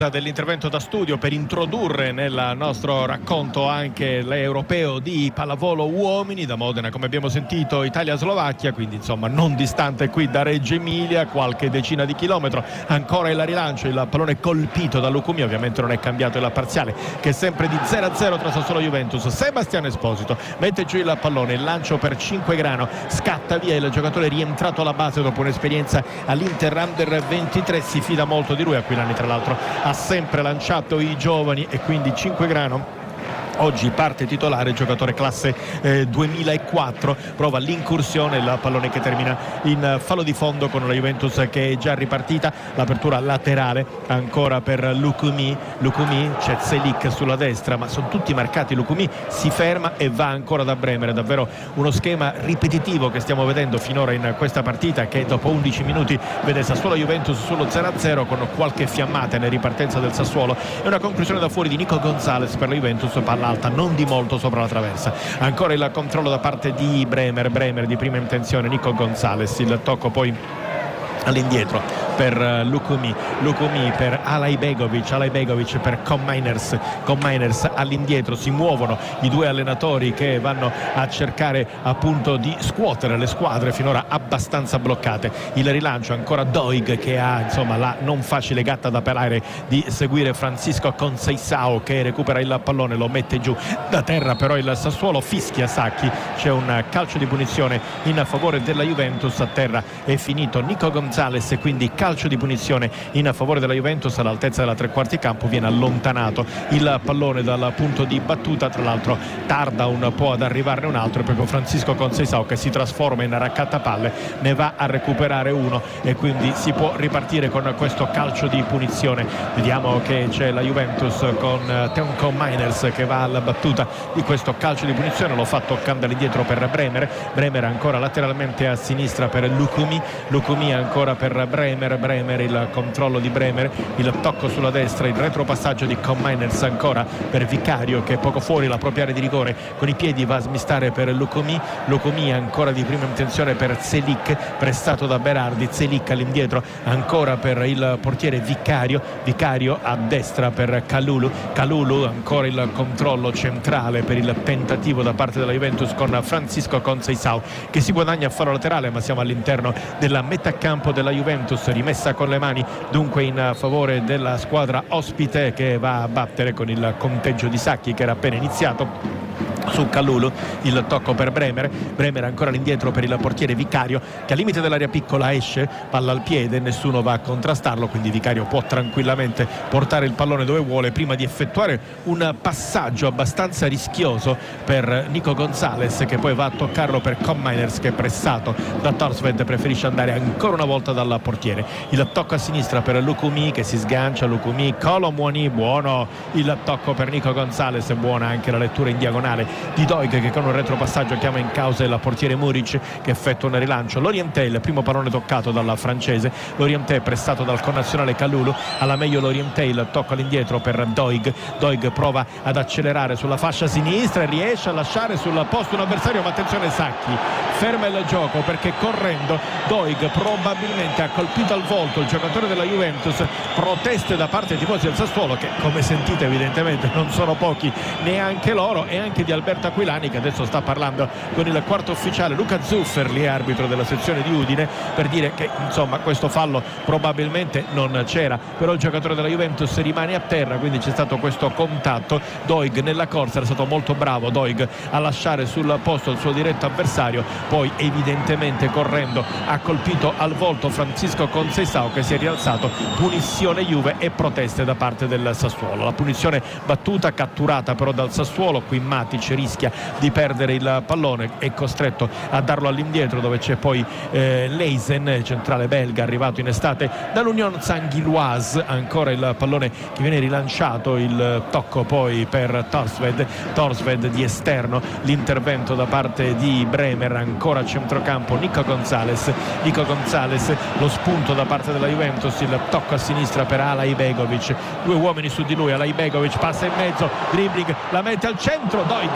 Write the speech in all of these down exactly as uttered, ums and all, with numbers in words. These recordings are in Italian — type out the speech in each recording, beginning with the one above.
dell'intervento da studio per introdurre nel nostro racconto anche l'europeo di pallavolo uomini da Modena, come abbiamo sentito, Italia-Slovacchia, quindi insomma non distante qui da Reggio Emilia, qualche decina di chilometro. Ancora il rilancio, il pallone colpito da Lucumí, ovviamente non è cambiato il parziale che è sempre di zero a zero tra Sassuolo e Juventus. Sebastiano Esposito mette giù il pallone, il lancio per Cinquegrano, scatta via il giocatore rientrato alla base dopo un'esperienza all'Inter Under ventitré, si fida molto di lui. Aquilani tra l'altro ha sempre lanciato i giovani e quindi Cinquegrano oggi parte titolare, giocatore classe eh, duemilaquattro, prova l'incursione, il pallone che termina in fallo di fondo con la Juventus che è già ripartita. L'apertura laterale ancora per Lucumí, Lucumí, c'è Celik sulla destra, ma sono tutti marcati. Lucumí si ferma e va ancora da Bremer. Davvero uno schema ripetitivo che stiamo vedendo finora in questa partita, che dopo undici minuti vede Sassuolo Juventus sullo zero a zero con qualche fiammata nella ripartenza del Sassuolo e una conclusione da fuori di Nico Gonzalez per la Juventus, palla alta non di molto sopra la traversa. Ancora il controllo da parte di Bremer, Bremer di prima intenzione, Nico Gonzalez, il tocco poi all'indietro per Lucumí, Lucumí per Alaibegovic, Alaibegovic per Koopmeiners, Koopmeiners all'indietro. Si muovono i due allenatori che vanno a cercare appunto di scuotere le squadre finora abbastanza bloccate. Il rilancio ancora Doig che ha insomma la non facile gatta da pelare di seguire Francisco Conceição che recupera il pallone, lo mette giù da terra, però il Sassuolo fischia Sacchi, c'è un calcio di punizione in favore della Juventus. A terra è finito Nico Gonzalez e quindi calcio di punizione in favore della Juventus all'altezza della tre quarti campo. Viene allontanato il pallone dal punto di battuta, tra l'altro tarda un po' ad arrivarne un altro, e proprio Francisco Conceição che si trasforma in raccattapalle ne va a recuperare uno e quindi si può ripartire con questo calcio di punizione. Vediamo che c'è la Juventus con Teun Koopmeiners che va alla battuta di questo calcio di punizione, lo fa toccando all'indietro per Bremer, Bremer ancora lateralmente a sinistra per Lucumí, Lucumí ancora per Bremer, Bremer il controllo di Bremer, il tocco sulla destra, il retropassaggio di Koopmeiners ancora per Vicario che è poco fuori la propria area di rigore, con i piedi va a smistare per Lucumí, Lucumí ancora di prima intenzione per Celik, prestato da Berardi, Celik all'indietro ancora per il portiere Vicario, Vicario a destra per Kalulu, Kalulu ancora il controllo centrale per il tentativo da parte della Juventus con Francisco Conceição che si guadagna a fallo laterale, ma siamo all'interno della metà campo della Juventus, rimessa con le mani dunque in favore della squadra ospite che va a battere con il conteggio di Sacchi che era appena iniziato su Kalulu. Il tocco per Bremer, Bremer ancora all'indietro per il portiere Vicario che al limite dell'area piccola esce, palla al piede, nessuno va a contrastarlo, quindi Vicario può tranquillamente portare il pallone dove vuole prima di effettuare un passaggio abbastanza rischioso per Nico Gonzalez che poi va a toccarlo per Koopmeiners che è pressato da Torsved, preferisce andare ancora una volta dal portiere. Il tocco a sinistra per Lucumí che si sgancia, Lucumí, Colomwani, buono il tocco per Nico Gonzalez, buona anche la lettura in diagonale di Doig che con un retropassaggio chiama in causa il portiere Muric che effettua un rilancio. Lorientè, il primo pallone toccato dal francese, Lorientè pressato dal connazionale Kalulu, alla meglio Lorientè, il tocco all'indietro per Doig, Doig prova ad accelerare sulla fascia sinistra e riesce a lasciare sul posto un avversario, ma attenzione Sacchi ferma il gioco perché correndo Doig probabilmente ha colpito al volto il giocatore della Juventus. Proteste da parte dei tifosi del Sassuolo che come sentite evidentemente non sono pochi neanche loro, e anche di Alberto Aquilani che adesso sta parlando con il quarto ufficiale Luca Zufferli, arbitro della sezione di Udine, per dire che insomma questo fallo probabilmente non c'era, però il giocatore della Juventus rimane a terra, quindi c'è stato questo contatto. Doig nella corsa era stato molto bravo Doig a lasciare sul posto il suo diretto avversario, poi evidentemente correndo ha colpito al volto Francisco Conceição che si è rialzato. Punizione Juve e proteste da parte del Sassuolo. La punizione battuta, catturata però dal Sassuolo. Qui Matic rischia di perdere il pallone, è costretto a darlo all'indietro dove c'è poi eh, Leisen, centrale belga arrivato in estate dall'Union Saint-Gilloise. Ancora il pallone che viene rilanciato, il tocco poi per Torsved, Torsved di esterno, l'intervento da parte di Bremer, ancora a centrocampo Nico Gonzalez, Nico Gonzalez, lo spunto da parte della Juventus, il tocco a sinistra per Alaibegovic, due uomini su di lui, Alaibegovic passa in mezzo, dribbling, la mette al centro, Doig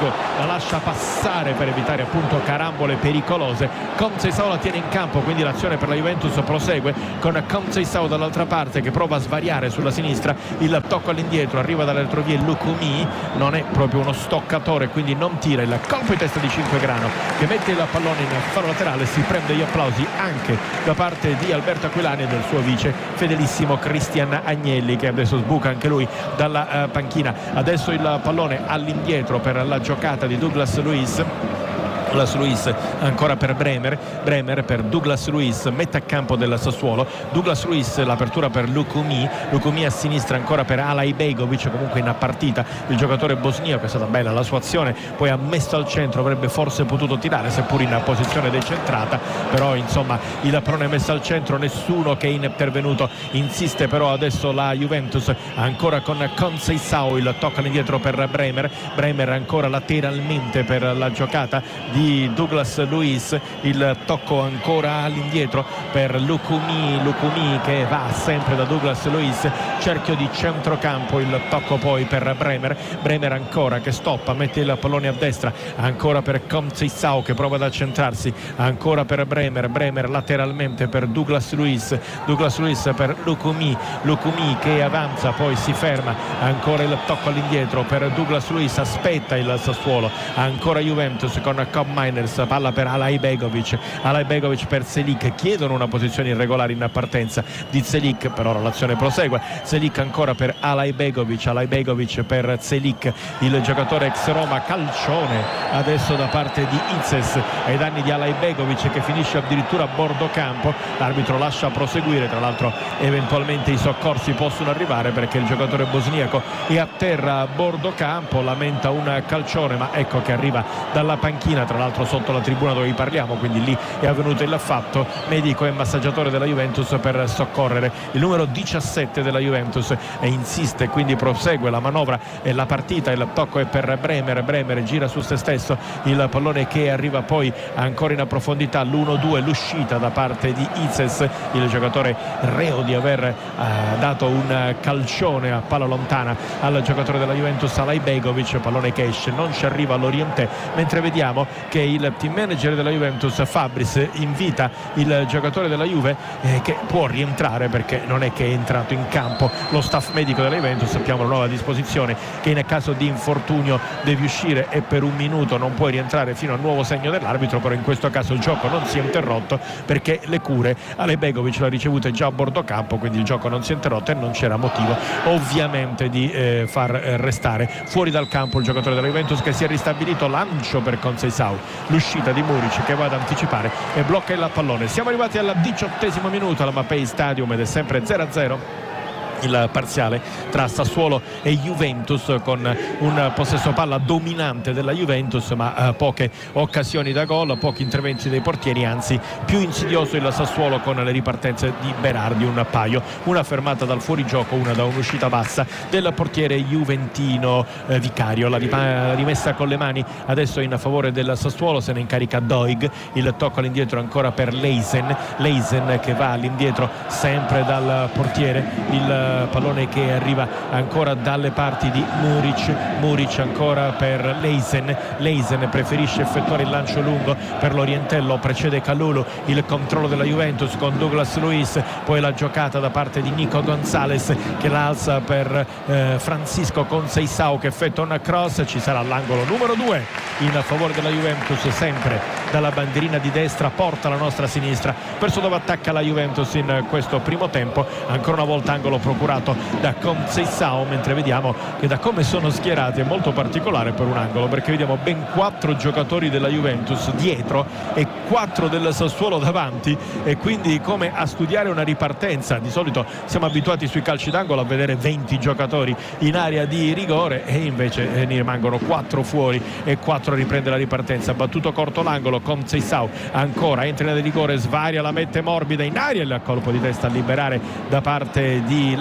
Francisco la lascia passare per evitare appunto carambole pericolose. Conceição la tiene in campo, quindi l'azione per la Juventus prosegue con Conceição dall'altra parte che prova a svariare sulla sinistra, il tocco all'indietro, arriva dalle retrovie Lukumi, non è proprio uno stoccatore quindi non tira, il colpo di testa di Cinquegrano che mette il pallone in fallo laterale, si prende gli applausi anche da parte di Alberto Aquilani e del suo vice fedelissimo Cristian Agnelli, che adesso sbuca anche lui dalla uh, panchina. Adesso il pallone all'indietro per la giocata di Douglas Luiz. Douglas Luiz ancora per Bremer, Bremer per Douglas Luiz, mette a campo del Sassuolo. Douglas Luiz, l'apertura per Lukumi, Lukumi a sinistra ancora per Alaibegovic, comunque in partita il giocatore bosniaco, è stata bella la sua azione, poi ha messo al centro, avrebbe forse potuto tirare seppur in posizione decentrata, però insomma il pallone messo al centro, nessuno che è intervenuto, insiste però adesso la Juventus ancora con Conceição, il tocco all'indietro per Bremer, Bremer ancora lateralmente per la giocata di Douglas Luiz, il tocco ancora all'indietro per Lukumi, Lukumi che va sempre da Douglas Luiz, cerchio di centrocampo, il tocco poi per Bremer, Bremer ancora che stoppa, mette il pallone a destra, ancora per Conceição che prova ad accentrarsi, ancora per Bremer, Bremer lateralmente per Douglas Luiz, Douglas Luiz per Lukumi, Lukumi che avanza, poi si ferma, ancora il tocco all'indietro per Douglas Luiz, aspetta il Sassuolo, ancora Juventus con Cobb Miners, palla per Alaibegovic, Alaibegovic per Selic, chiedono una posizione irregolare in partenza di Selic, però l'azione prosegue, Selic ancora per Alaibegovic, Alaibegovic per Selic, il giocatore ex Roma, calcione adesso da parte di Izes ai danni di Alaibegovic che finisce addirittura a bordo campo, l'arbitro lascia proseguire, tra l'altro eventualmente i soccorsi possono arrivare perché il giocatore bosniaco è a terra a bordo campo, lamenta un calcione, ma ecco che arriva dalla panchina, tra l'altro sotto la tribuna dove vi parliamo, quindi lì è avvenuto il fatto, medico e massaggiatore della Juventus per soccorrere il numero diciassette della Juventus e insiste, quindi prosegue la manovra e la partita, il tocco è per Bremer, Bremer gira su se stesso, il pallone che arriva poi ancora in profondità, l'uno due, l'uscita da parte di Izes, il giocatore reo di aver eh, dato un calcione a palla lontana al giocatore della Juventus Alaibegovic, pallone che esce, non ci arriva all'Orientè, mentre vediamo che il team manager della Juventus Fabris invita il giocatore della Juve eh, che può rientrare perché non è che è entrato in campo, lo staff medico della Juventus, sappiamo la nuova disposizione che in caso di infortunio devi uscire e per un minuto non puoi rientrare fino al nuovo segno dell'arbitro, però in questo caso il gioco non si è interrotto perché le cure Alaibegovic l'ha ricevute già a bordo campo, quindi il gioco non si è interrotto e non c'era motivo ovviamente di eh, far eh, restare fuori dal campo il giocatore della Juventus che si è ristabilito, lancio per Conceição, l'uscita di Muric che va ad anticipare e blocca il pallone. Siamo arrivati al diciottesimo minuto alla Mapei Stadium ed è sempre zero a zero il parziale tra Sassuolo e Juventus, con un possesso palla dominante della Juventus ma eh, poche occasioni da gol, pochi interventi dei portieri, anzi più insidioso il Sassuolo con le ripartenze di Berardi, un paio, una fermata dal fuorigioco, una da un'uscita bassa del portiere juventino eh, Vicario, la rimessa con le mani adesso in favore del Sassuolo, se ne incarica Doig, il tocco all'indietro ancora per Leisen, Leisen che va all'indietro sempre dal portiere, il pallone che arriva ancora dalle parti di Muric, Muric ancora per Leisen, Leisen preferisce effettuare il lancio lungo per l'Orientello, precede Kalulu, il controllo della Juventus con Douglas Luiz, poi la giocata da parte di Nico Gonzalez che la alza per eh, Francisco Conceição che effettua una cross, ci sarà l'angolo numero due in favore della Juventus, sempre dalla bandierina di destra, porta la nostra sinistra verso dove attacca la Juventus in questo primo tempo, ancora una volta angolo procurato da Conceição, mentre vediamo che da come sono schierati è molto particolare per un angolo, perché vediamo ben quattro giocatori della Juventus dietro e quattro del Sassuolo davanti, e quindi come a studiare una ripartenza. Di solito siamo abituati sui calci d'angolo a vedere venti giocatori in area di rigore e invece ne rimangono quattro fuori e quattro a riprendere la ripartenza. Battuto corto l'angolo, Conceição ancora entra in area di rigore, svaria, la mette morbida in aria, il colpo di testa a liberare da parte di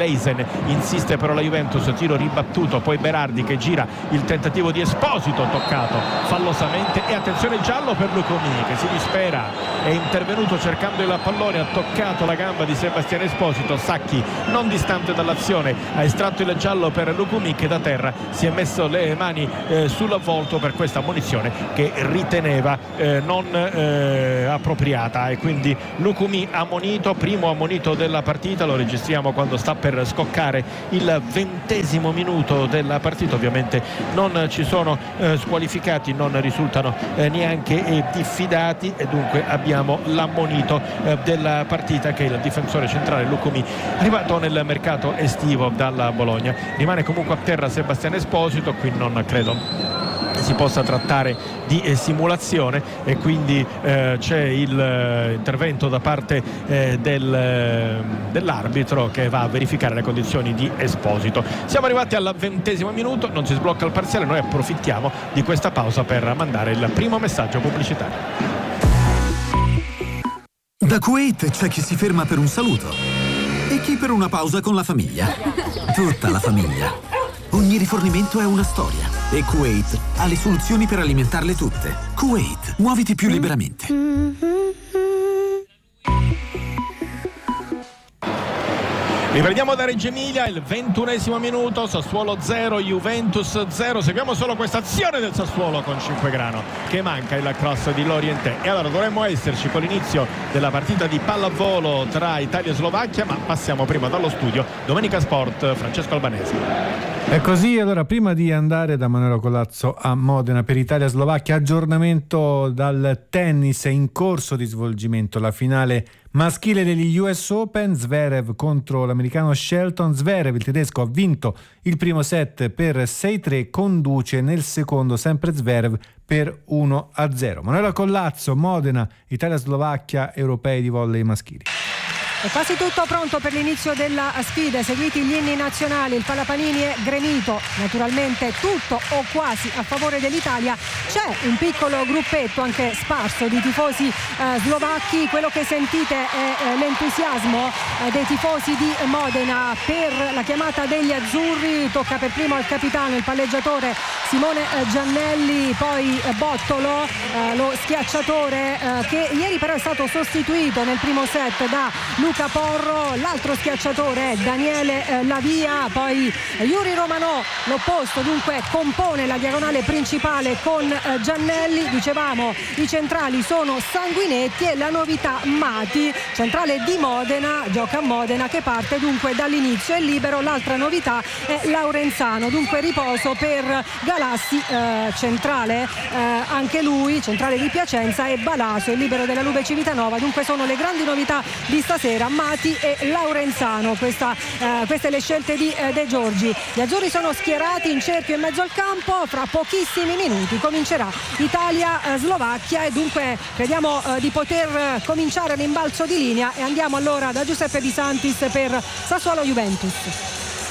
Leisen, insiste però la Juventus, tiro ribattuto, poi Berardi che gira, il tentativo di Esposito toccato fallosamente e attenzione giallo per Lucumí che si dispera, è intervenuto cercando il pallone, ha toccato la gamba di Sebastiano Esposito. Sacchi non distante dall'azione ha estratto il giallo per Lucumí che da terra si è messo le mani eh, sul volto per questa ammonizione che riteneva eh, non eh, appropriata, e quindi Lucumí ammonito, primo ammonito della partita. Lo registriamo quando sta per scoccare il ventesimo minuto della partita. Ovviamente non ci sono eh, squalificati, non risultano eh, neanche eh, diffidati, e dunque abbiamo l'ammonito eh, della partita che è il difensore centrale Lucumí, arrivato nel mercato estivo dalla Bologna. Rimane comunque a terra Sebastiano Esposito, qui non credo si possa trattare di eh, simulazione, e quindi eh, c'è il eh, intervento da parte eh, del, eh, dell'arbitro che va a verificare le condizioni di Esposito. Siamo arrivati al ventesimo minuto, non si sblocca il parziale, noi approfittiamo di questa pausa per mandare il primo messaggio pubblicitario. Da Kuwait c'è chi si ferma per un saluto e chi per una pausa con la famiglia. Tutta la famiglia. Ogni rifornimento è una storia e Kuwait ha le soluzioni per alimentarle tutte. Kuwait, muoviti più liberamente. Riprendiamo da Reggio Emilia, il ventunesimo minuto, Sassuolo zero, Juventus zero. Seguiamo solo questa azione del Sassuolo con Cinquegrano che manca il cross di Lorientè. E allora dovremmo esserci con l'inizio della partita di pallavolo tra Italia e Slovacchia, ma passiamo prima dallo studio. Domenica Sport, Francesco Albanese. È così, allora prima di andare da Manuela Colazzo a Modena per Italia-Slovacchia, aggiornamento dal tennis, in corso di svolgimento la finale maschile degli U S Open, Zverev contro l'americano Shelton. Zverev, il tedesco, ha vinto il primo set per sei tre, conduce nel secondo sempre Zverev per uno a zero. Manuela Colazzo, Modena, Italia-Slovacchia, europei di volley maschili. È quasi tutto pronto per l'inizio della sfida, seguiti gli inni nazionali, il Palapanini è gremito, naturalmente tutto o quasi a favore dell'Italia. C'è un piccolo gruppetto anche sparso di tifosi eh, slovacchi, quello che sentite è eh, l'entusiasmo eh, dei tifosi di Modena per la chiamata degli azzurri. Tocca per primo al capitano, il palleggiatore Simone eh, Giannelli, poi eh, Bottolo, eh, lo schiacciatore eh, che ieri però è stato sostituito nel primo set da Luca Porro, l'altro schiacciatore è Daniele eh, Lavia, poi eh, Yuri Romanò, l'opposto, dunque compone la diagonale principale con eh, Giannelli. Dicevamo i centrali sono sanguinetti e la novità Mati, centrale di Modena, gioca a Modena, che parte dunque dall'inizio, è libero. L'altra novità è Laurenzano, dunque riposo per Galassi, eh, centrale eh, anche lui, centrale di Piacenza, e Balaso, il libero della Lube Civitanova. Dunque sono le grandi novità di stasera, Mati e Laurenzano. Questa, eh, queste le scelte di eh, De Giorgi. Gli azzurri sono schierati in cerchio in mezzo al campo. Fra pochissimi minuti comincerà Italia-Slovacchia e dunque crediamo eh, di poter eh, cominciare l'imbalzo di linea, e andiamo allora da Giuseppe Di Santis per Sassuolo-Juventus.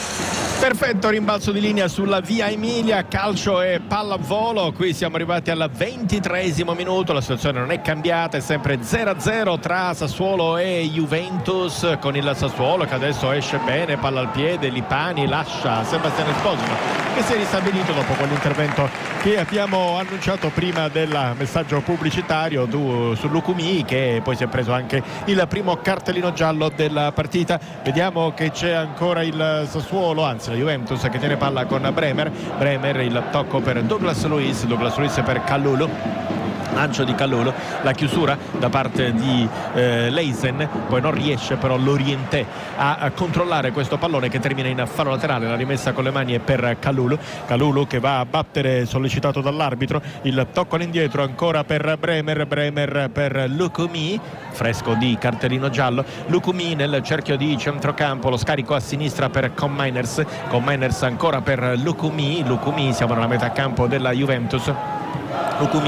Perfetto rimbalzo di linea sulla via Emilia, calcio e pallavolo. Qui siamo arrivati al ventitreesimo minuto, la situazione non è cambiata, è sempre zero a zero tra Sassuolo e Juventus, con il Sassuolo che adesso esce bene, palla al piede, Lipani lascia Sebastiano Esposito che si è ristabilito dopo quell'intervento che abbiamo annunciato prima del messaggio pubblicitario tu, su Lucumí, che poi si è preso anche il primo cartellino giallo della partita. Vediamo che c'è ancora il Sassuolo, anzi la Juventus, che tiene palla con Bremer. Bremer, il tocco per Douglas Luiz, Douglas Luiz per Kalulu, lancio di Kalulu, la chiusura da parte di eh, Leisen, poi non riesce però Lorientè a, a controllare questo pallone che termina in fallo laterale. La rimessa con le mani è per Kalulu, Kalulu che va a battere, sollecitato dall'arbitro. Il tocco all'indietro ancora per Bremer, Bremer per Lucumí, fresco di cartellino giallo. Lucumí nel cerchio di centrocampo, lo scarico a sinistra per Koopmeiners, Koopmeiners ancora per Lucumí, Lucumí, siamo nella metà campo della Juventus. Lucumí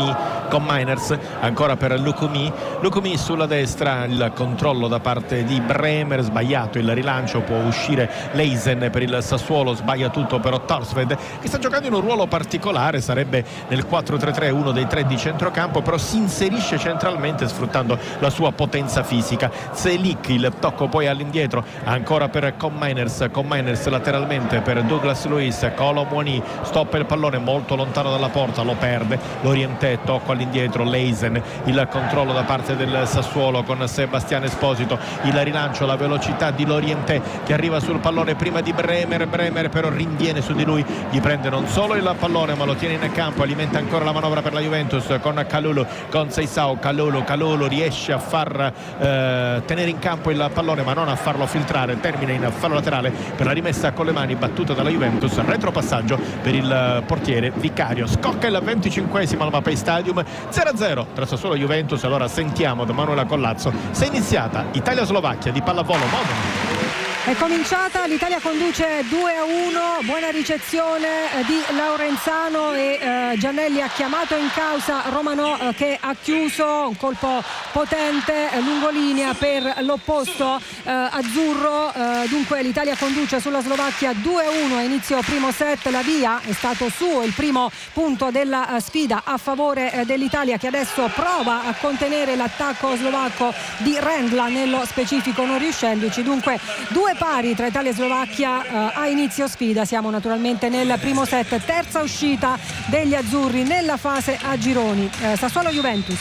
con Miners, ancora per Lukumi, Lukumi sulla destra, il controllo da parte di Bremer, sbagliato il rilancio, può uscire Leisen per il Sassuolo, sbaglia tutto però Torsved, che sta giocando in un ruolo particolare, sarebbe nel quattro tre tre uno dei tre di centrocampo, però si inserisce centralmente sfruttando la sua potenza fisica. Zelik, il tocco poi all'indietro, ancora per con Miners, con Miners lateralmente per Douglas Luiz, Colomwani stoppa il pallone molto lontano dalla porta, lo perde, Lorientè, tocco all'indietro, Leisen, il controllo da parte del Sassuolo con Sebastian Esposito, il rilancio, la velocità di Lorientè che arriva sul pallone prima di Bremer, Bremer però rinviene su di lui, gli prende non solo il pallone ma lo tiene in campo, alimenta ancora la manovra per la Juventus con Kalulu, con Seisao, Kalulu, Kalulu riesce a far eh, tenere in campo il pallone ma non a farlo filtrare, termina in fallo laterale per la rimessa con le mani battuta dalla Juventus, retropassaggio per il portiere Vicario. Scocca il venticinquesimo al Mapei Stadium, zero a zero tra Sassuolo e Juventus. Allora sentiamo da Manuela Collazzo se è iniziata Italia-Slovacchia di pallavolo Modena. È cominciata, l'Italia conduce due a uno, buona ricezione di Laurenzano e eh, Giannelli ha chiamato in causa Romano eh, che ha chiuso un colpo potente eh, lungolinea per l'opposto eh, azzurro, eh, dunque l'Italia conduce sulla Slovacchia due a uno a inizio primo set. La via è stato suo, il primo punto della eh, sfida a favore eh, dell'Italia, che adesso prova a contenere l'attacco slovacco di Rendla, nello specifico non riuscendoci, dunque due pari tra Italia e Slovacchia eh, a inizio sfida. Siamo naturalmente nel primo set, terza uscita degli azzurri nella fase a gironi. eh, Sassuolo-Juventus.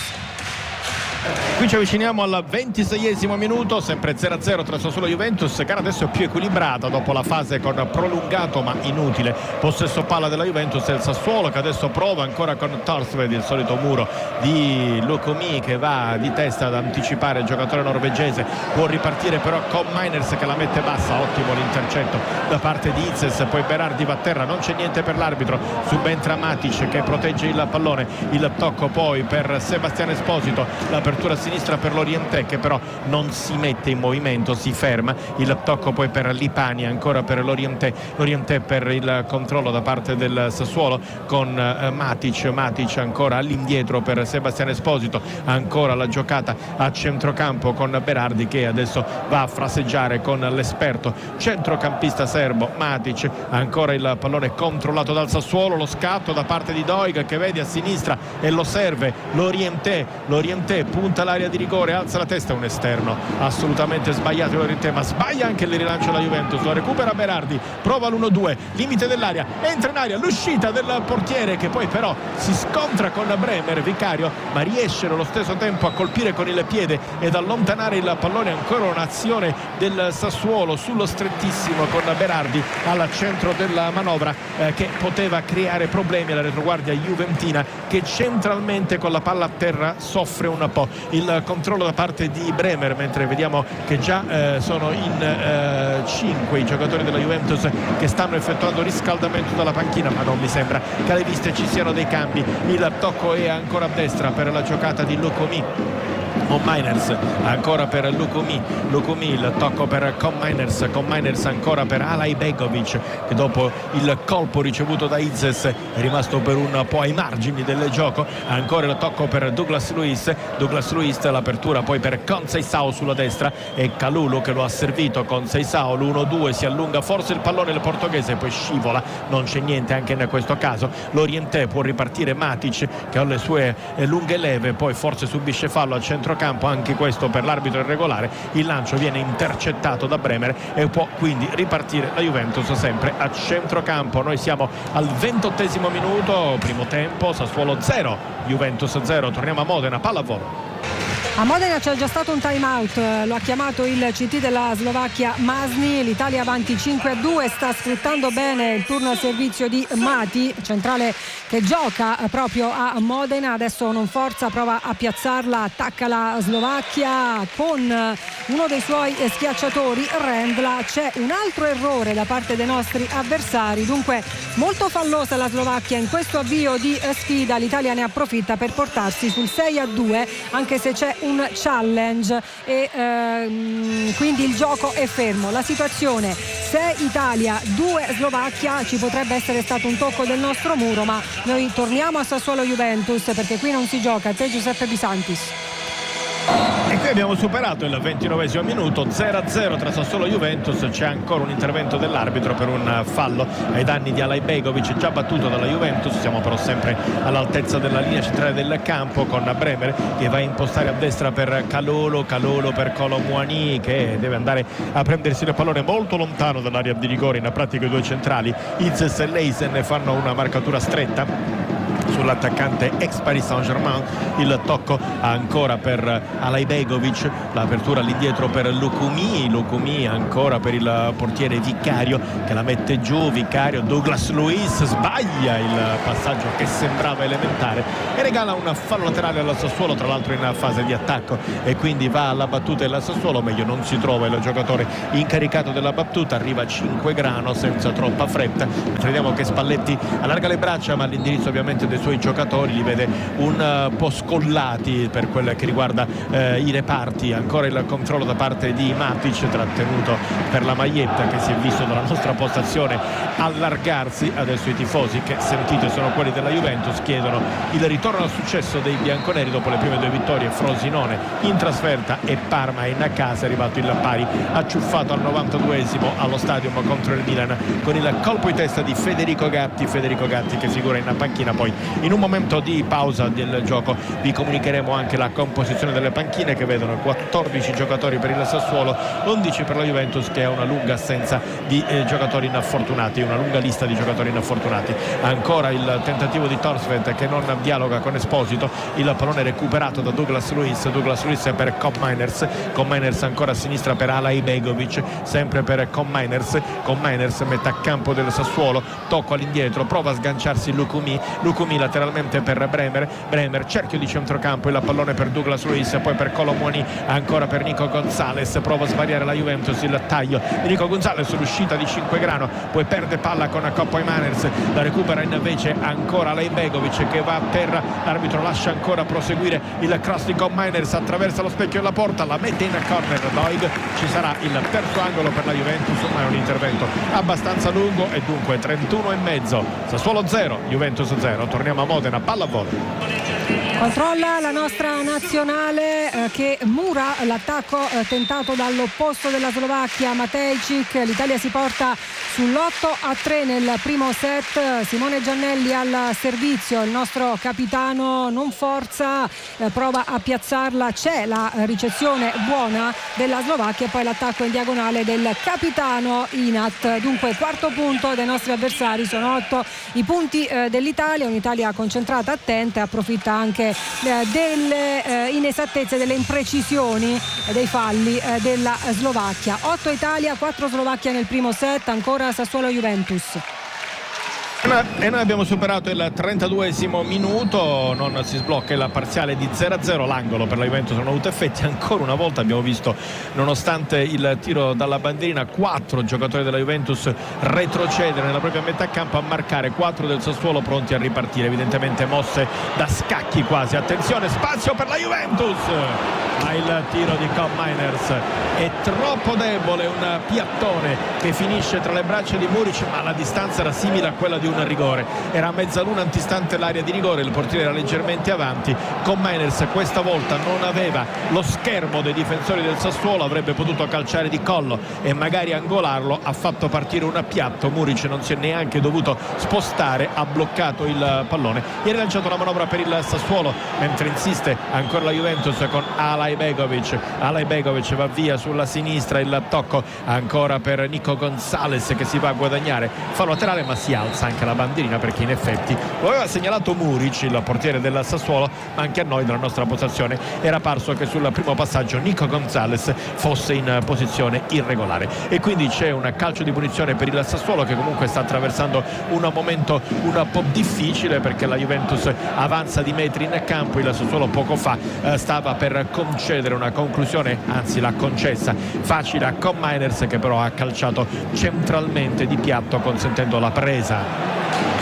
Qui ci avviciniamo al ventiseiesimo minuto, sempre zero a zero tra Sassuolo e Juventus, gara adesso più equilibrata dopo la fase con prolungato ma inutile possesso palla della Juventus. E il Sassuolo che adesso prova ancora con Torsved, il solito muro di Lukumi che va di testa ad anticipare il giocatore norvegese, può ripartire però con Miners che la mette bassa, ottimo l'intercetto da parte di Izes, poi Berardi va a terra, non c'è niente per l'arbitro, subentra Matic che protegge il pallone, il tocco poi per Sebastian Esposito, l'apertura a sinistra per Lorientè che però non si mette in movimento, si ferma, il tocco poi per Lipani, ancora per Lorientè, Lorientè per il controllo da parte del Sassuolo con eh, Matic, Matic ancora all'indietro per Sebastian Esposito, ancora la giocata a centrocampo con Berardi che adesso va a fraseggiare con l'esperto centrocampista serbo Matic, ancora il pallone controllato dal Sassuolo, lo scatto da parte di Doig che vede a sinistra e lo serve Lorientè, Lorientè punta l'area di rigore, alza la testa, un esterno assolutamente sbagliato Lorientè, ma sbaglia anche il rilancio della Juventus, lo recupera Berardi, prova l'uno due, limite dell'area, entra in area, l'uscita del portiere che poi però si scontra con Bremer, Vicario, ma riesce nello stesso tempo a colpire con il piede ed allontanare il pallone. Ancora un'azione del Sassuolo sullo strettissimo con Berardi al centro della manovra eh, che poteva creare problemi alla retroguardia juventina che centralmente con la palla a terra soffre un po'. Il controllo da parte di Bremer, mentre vediamo che già eh, sono in eh, cinque i giocatori della Juventus che stanno effettuando riscaldamento dalla panchina, ma non mi sembra che alle viste ci siano dei cambi. Il tocco è ancora a destra per la giocata di Lukumi. Con Miners, ancora per Lukumi, Lukumi il tocco per con Miners, con Miners ancora per Alay Begovic che dopo il colpo ricevuto da Izes è rimasto per un po' ai margini del gioco, ancora il tocco per Douglas Luiz, Douglas Luiz l'apertura poi per Conceição sulla destra e Kalulu che lo ha servito, Conceição l'uno due, si allunga forse il pallone il portoghese, poi scivola, non c'è niente anche in questo caso, Lorientè può ripartire Matic che ha le sue lunghe leve, poi forse subisce fallo al centro campo, anche questo per l'arbitro irregolare, il lancio viene intercettato da Bremer e può quindi ripartire la Juventus sempre a centrocampo. Noi siamo al ventottesimo minuto, primo tempo, Sassuolo zero, Juventus zero, torniamo a Modena, pallavolo. A Modena c'è già stato un time out, lo ha chiamato il C T della Slovacchia Masni, l'Italia avanti cinque a due, sta sfruttando bene il turno al servizio di Mati, centrale che gioca proprio a Modena, adesso non forza, prova a piazzarla, attacca la Slovacchia con uno dei suoi schiacciatori, Rendla. C'è un altro errore da parte dei nostri avversari, dunque molto fallosa la Slovacchia in questo avvio di sfida, l'Italia ne approfitta per portarsi sul sei a due, anche se c'è c'è un challenge e ehm, quindi il gioco è fermo. La situazione sei Italia, due Slovacchia, ci potrebbe essere stato un tocco del nostro muro, ma noi torniamo a Sassuolo Juventus perché qui non si gioca. A te Giuseppe Bisantis. E qui abbiamo superato il ventinovesimo minuto, zero a zero tra Sassuolo e Juventus. C'è ancora un intervento dell'arbitro per un fallo ai danni di Alajbegovic, già battuto dalla Juventus. Siamo però sempre all'altezza della linea centrale del campo con Bremer che va a impostare a destra per Kalulu, Kalulu per Kolo Muani che deve andare a prendersi il pallone molto lontano dall'area di rigore. In pratica i due centrali Izes e Leisen fanno una marcatura stretta sull'attaccante ex Paris Saint-Germain. Il tocco ancora per Alajbegovic, l'apertura all'indietro per Lukumi, Lukumi ancora per il portiere Vicario che la mette giù. Vicario, Douglas Luiz sbaglia il passaggio che sembrava elementare e regala un fallo laterale al Sassuolo, tra l'altro in fase di attacco, e quindi va alla battuta il Sassuolo. Meglio non si trova il giocatore incaricato della battuta, arriva Cinquegrano senza troppa fretta. Vediamo che Spalletti allarga le braccia, ma all'indirizzo ovviamente dei suoi giocatori li vede un po' scollati per quel che riguarda eh, i reparti. Ancora il controllo da parte di Matic, trattenuto per la maglietta, che si è visto dalla nostra postazione allargarsi. Adesso i tifosi, che sentite sono quelli della Juventus, chiedono il ritorno al successo dei bianconeri dopo le prime due vittorie, Frosinone in trasferta e Parma in casa. È arrivato il pari acciuffato al novantaduesimo allo Stadium contro il Milan con il colpo di testa di Federico Gatti, Federico Gatti che figura in panchina. Poi in un momento di pausa del gioco vi comunicheremo anche la composizione delle panchine, che vedono quattordici giocatori per il Sassuolo, undici per la Juventus, che ha una lunga assenza di eh, giocatori infortunati, una lunga lista di giocatori infortunati. Ancora il tentativo di Torsved che non dialoga con Esposito, il pallone recuperato da Douglas Luiz, Douglas Luiz per Kopp Meiners, Kopp Meiners ancora a sinistra per Alajbegovic, sempre per Kopp Meiners, Kopp Meiners mette a campo del Sassuolo, tocco all'indietro, prova a sganciarsi Lukumi, Lukumi lateralmente per Bremer, Bremer cerchio di centrocampo, il pallone per Douglas Luiz, poi per Kolo Muani, ancora per Nico Gonzalez, prova a svariare la Juventus, il taglio di Nico Gonzalez, l'uscita di Cinquegrano, poi perde palla con Kopp Meiners, la recupera invece ancora Alajbegovic che va per l'arbitro, lascia ancora proseguire il cross di Kopp Meiners, attraversa lo specchio della porta, la mette in corner Doig. Ci sarà il terzo angolo per la Juventus, ma è un intervento abbastanza lungo e dunque trentuno e mezzo, Sassuolo zero, Juventus zero. Torniamo a Modena, pallavolo. Controlla la nostra nazionale eh, che mura l'attacco eh, tentato dall'opposto della Slovacchia, Matejčík. L'Italia si porta sull'otto a tre nel primo set. Simone Giannelli al servizio, il nostro capitano non forza, eh, prova a piazzarla, c'è la ricezione buona della Slovacchia e poi l'attacco in diagonale del capitano Inat. Dunque quarto punto dei nostri avversari, sono otto i punti eh, dell'Italia, un'Italia concentrata, attenta, approfitta anche eh, delle eh, inesattezze, delle imprecisioni, eh, dei falli eh, della Slovacchia. otto Italia, quattro Slovacchia nel primo set. Ancora Sassuolo Juventus. E noi abbiamo superato il trentaduesimo minuto, non si sblocca il parziale di zero a zero, l'angolo per la Juventus non ha avuto effetti. Ancora una volta abbiamo visto, nonostante il tiro dalla bandierina, quattro giocatori della Juventus retrocedere nella propria metà campo, a marcare quattro del Sassuolo pronti a ripartire, evidentemente mosse da scacchi quasi. Attenzione, spazio per la Juventus, ma il tiro di Kopp Meiners è troppo debole, un piattone che finisce tra le braccia di Muric, ma la distanza era simile a quella di un rigore, era a mezzaluna antistante l'area di rigore, il portiere era leggermente avanti. Kopp Meiners questa volta non aveva lo schermo dei difensori del Sassuolo, avrebbe potuto calciare di collo e magari angolarlo, ha fatto partire un piatto, Muric non si è neanche dovuto spostare, ha bloccato il pallone e ha rilanciato la manovra per il Sassuolo, mentre insiste ancora la Juventus con Alajbegovic. Alajbegovic va via sulla sinistra, il tocco ancora per Nico Gonzalez che si va a guadagnare fallo laterale, ma si alza anche la bandierina perché in effetti lo aveva segnalato Muric, il portiere del Sassuolo, ma anche a noi dalla nostra postazione era parso che sul primo passaggio Nico Gonzalez fosse in posizione irregolare e quindi c'è un calcio di punizione per il Sassuolo, che comunque sta attraversando un momento un po' difficile perché la Juventus avanza di metri in campo. Il Sassuolo poco fa eh, stava per concedere una conclusione, anzi l'ha concessa facile a Kopp Meiners, che però ha calciato centralmente di piatto consentendo la presa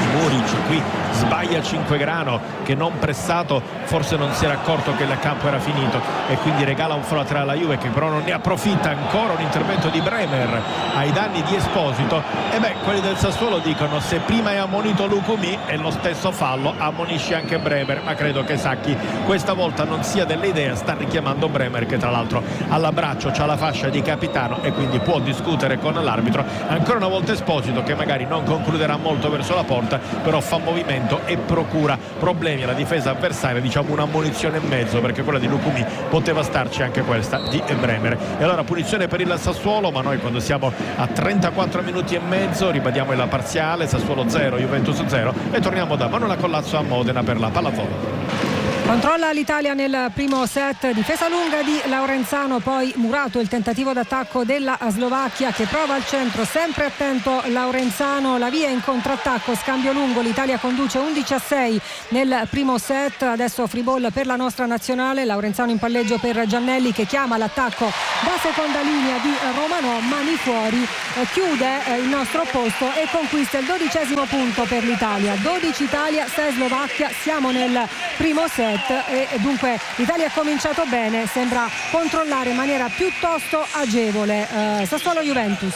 Muric qui sbaglia Cinquegrano, che non pressato forse non si era accorto che il campo era finito e quindi regala un fallo laterale alla Juve, che però non ne approfitta. Ancora un intervento di Bremer ai danni di Esposito. E beh, quelli del Sassuolo dicono: se prima è ammonito Lucumí e lo stesso fallo ammonisce anche Bremer, ma credo che Sacchi questa volta non sia delle idee, sta richiamando Bremer, che tra l'altro all'abbraccio c'ha la fascia di capitano e quindi può discutere con l'arbitro. Ancora una volta Esposito, che magari non concluderà molto verso la porta, però fa movimento e procura problemi alla difesa avversaria, diciamo una munizione e mezzo, perché quella di Lucumí poteva starci anche questa di Bremer. E allora punizione per il Sassuolo, ma noi quando siamo a trentaquattro minuti e mezzo ribadiamo il parziale: Sassuolo zero, Juventus zero, e torniamo da Manuela Collazzo a Modena per la pallavolo. Controlla l'Italia nel primo set, difesa lunga di Laurenzano, poi Murato, il tentativo d'attacco della Slovacchia che prova al centro, sempre attento Laurenzano, la via in contrattacco, scambio lungo, l'Italia conduce undici a sei nel primo set. Adesso free ball per la nostra nazionale, Laurenzano in palleggio per Giannelli, che chiama l'attacco da seconda linea di Romanò, mani fuori, eh, chiude eh, il nostro posto e conquista il dodicesimo punto per l'Italia. dodici Italia, sei Slovacchia, siamo nel primo set e dunque l'Italia ha cominciato bene, sembra controllare in maniera piuttosto agevole. eh, Sassuolo Juventus.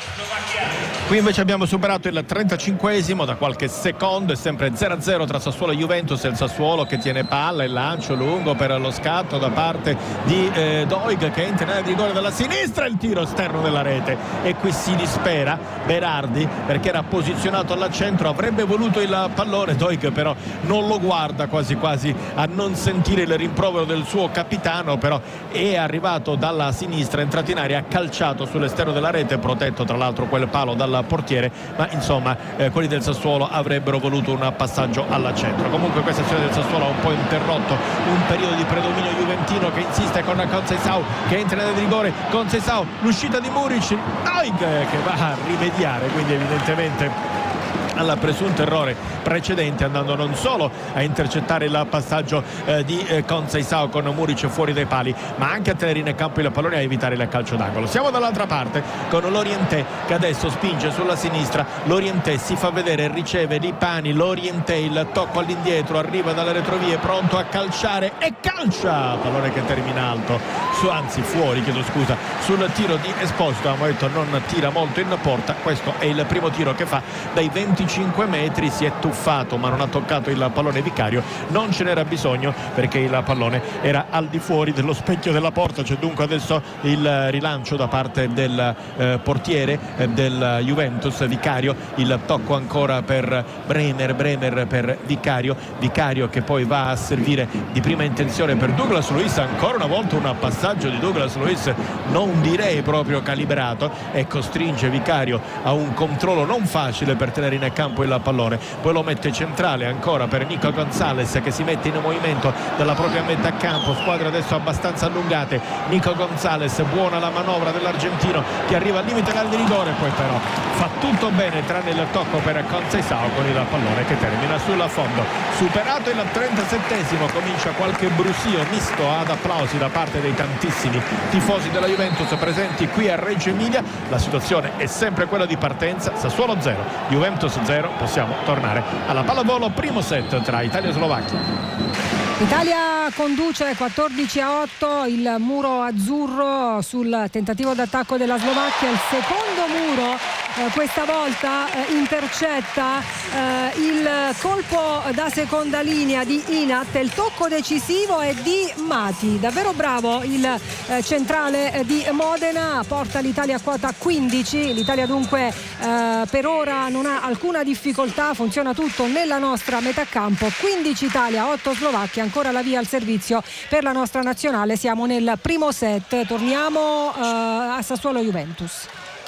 Qui invece abbiamo superato il trentacinquesimo da qualche secondo, è sempre zero a zero tra Sassuolo e Juventus. È il Sassuolo che tiene palla, il lancio lungo per lo scatto da parte di eh, Doig, che entra in area di rigore dalla sinistra, il tiro esterno della rete, e qui si dispera Berardi perché era posizionato al centro, avrebbe voluto il pallone, Doig però non lo guarda, quasi quasi a non sentire il rimprovero del suo capitano, però è arrivato dalla sinistra, è entrato in aria, ha calciato sull'esterno della rete, protetto tra l'altro quel palo dal portiere, ma insomma eh, quelli del Sassuolo avrebbero voluto un passaggio al centro. Comunque questa azione del Sassuolo ha un po' interrotto un periodo di predominio juventino, che insiste con Conceição, che entra nel rigore, Conceição, l'uscita di Muric, Doig che va a rimediare, quindi evidentemente al presunto errore precedente, andando non solo a intercettare il passaggio eh, di eh, Conceição con Muric fuori dai pali, ma anche a tenere in campo il pallone e a evitare il calcio d'angolo. Siamo dall'altra parte con Lorientè, che adesso spinge sulla sinistra. Lorientè si fa vedere, riceve Lipani, Lorientè, il tocco all'indietro, arriva dalle retrovie, pronto a calciare e calcia, pallone che termina alto, su, anzi fuori, chiedo scusa, sul tiro di Esposito. Abbiamo detto non tira molto in porta, questo è il primo tiro che fa dai venticinque metri, si è tuffato ma non ha toccato il pallone Vicario, non ce n'era bisogno perché il pallone era al di fuori dello specchio della porta. C'è dunque adesso il rilancio da parte del eh, portiere eh, del Juventus, Vicario, il tocco ancora per Bremer, Bremer per Vicario, Vicario che poi va a servire di prima intenzione per Douglas Luiz, ancora una volta un passaggio di Douglas Luiz non direi proprio calibrato, e costringe Vicario a un controllo non facile per tenere in campo il pallone, poi lo mette centrale ancora per Nico Gonzalez, che si mette in movimento dalla propria metà campo, squadre adesso abbastanza allungate. Nico Gonzalez, buona la manovra dell'argentino che arriva al limite dell'area di rigore, poi però fa tutto bene tranne il tocco per Conceição con il pallone che termina sul fondo. Superato il trentasettesimo, comincia qualche brusio misto ad applausi da parte dei tantissimi tifosi della Juventus presenti qui a Reggio Emilia. La situazione è sempre quella di partenza, Sassuolo zero, Juventus zero. Possiamo tornare alla pallavolo, primo set tra Italia e Slovacchia. L'Italia conduce quattordici a otto, il muro azzurro sul tentativo d'attacco della Slovacchia, il secondo muro eh, questa volta eh, intercetta eh, il colpo da seconda linea di Inat, il tocco decisivo è di Mati, davvero bravo il eh, centrale eh, di Modena, porta l'Italia a quota quindici. L'Italia dunque eh, per ora non ha alcuna difficoltà, funziona tutto nella nostra metà campo. Quindici Italia, otto Slovacchia, ancora la via al servizio per la nostra nazionale. Siamo nel primo set, torniamo uh, a Sassuolo Juventus,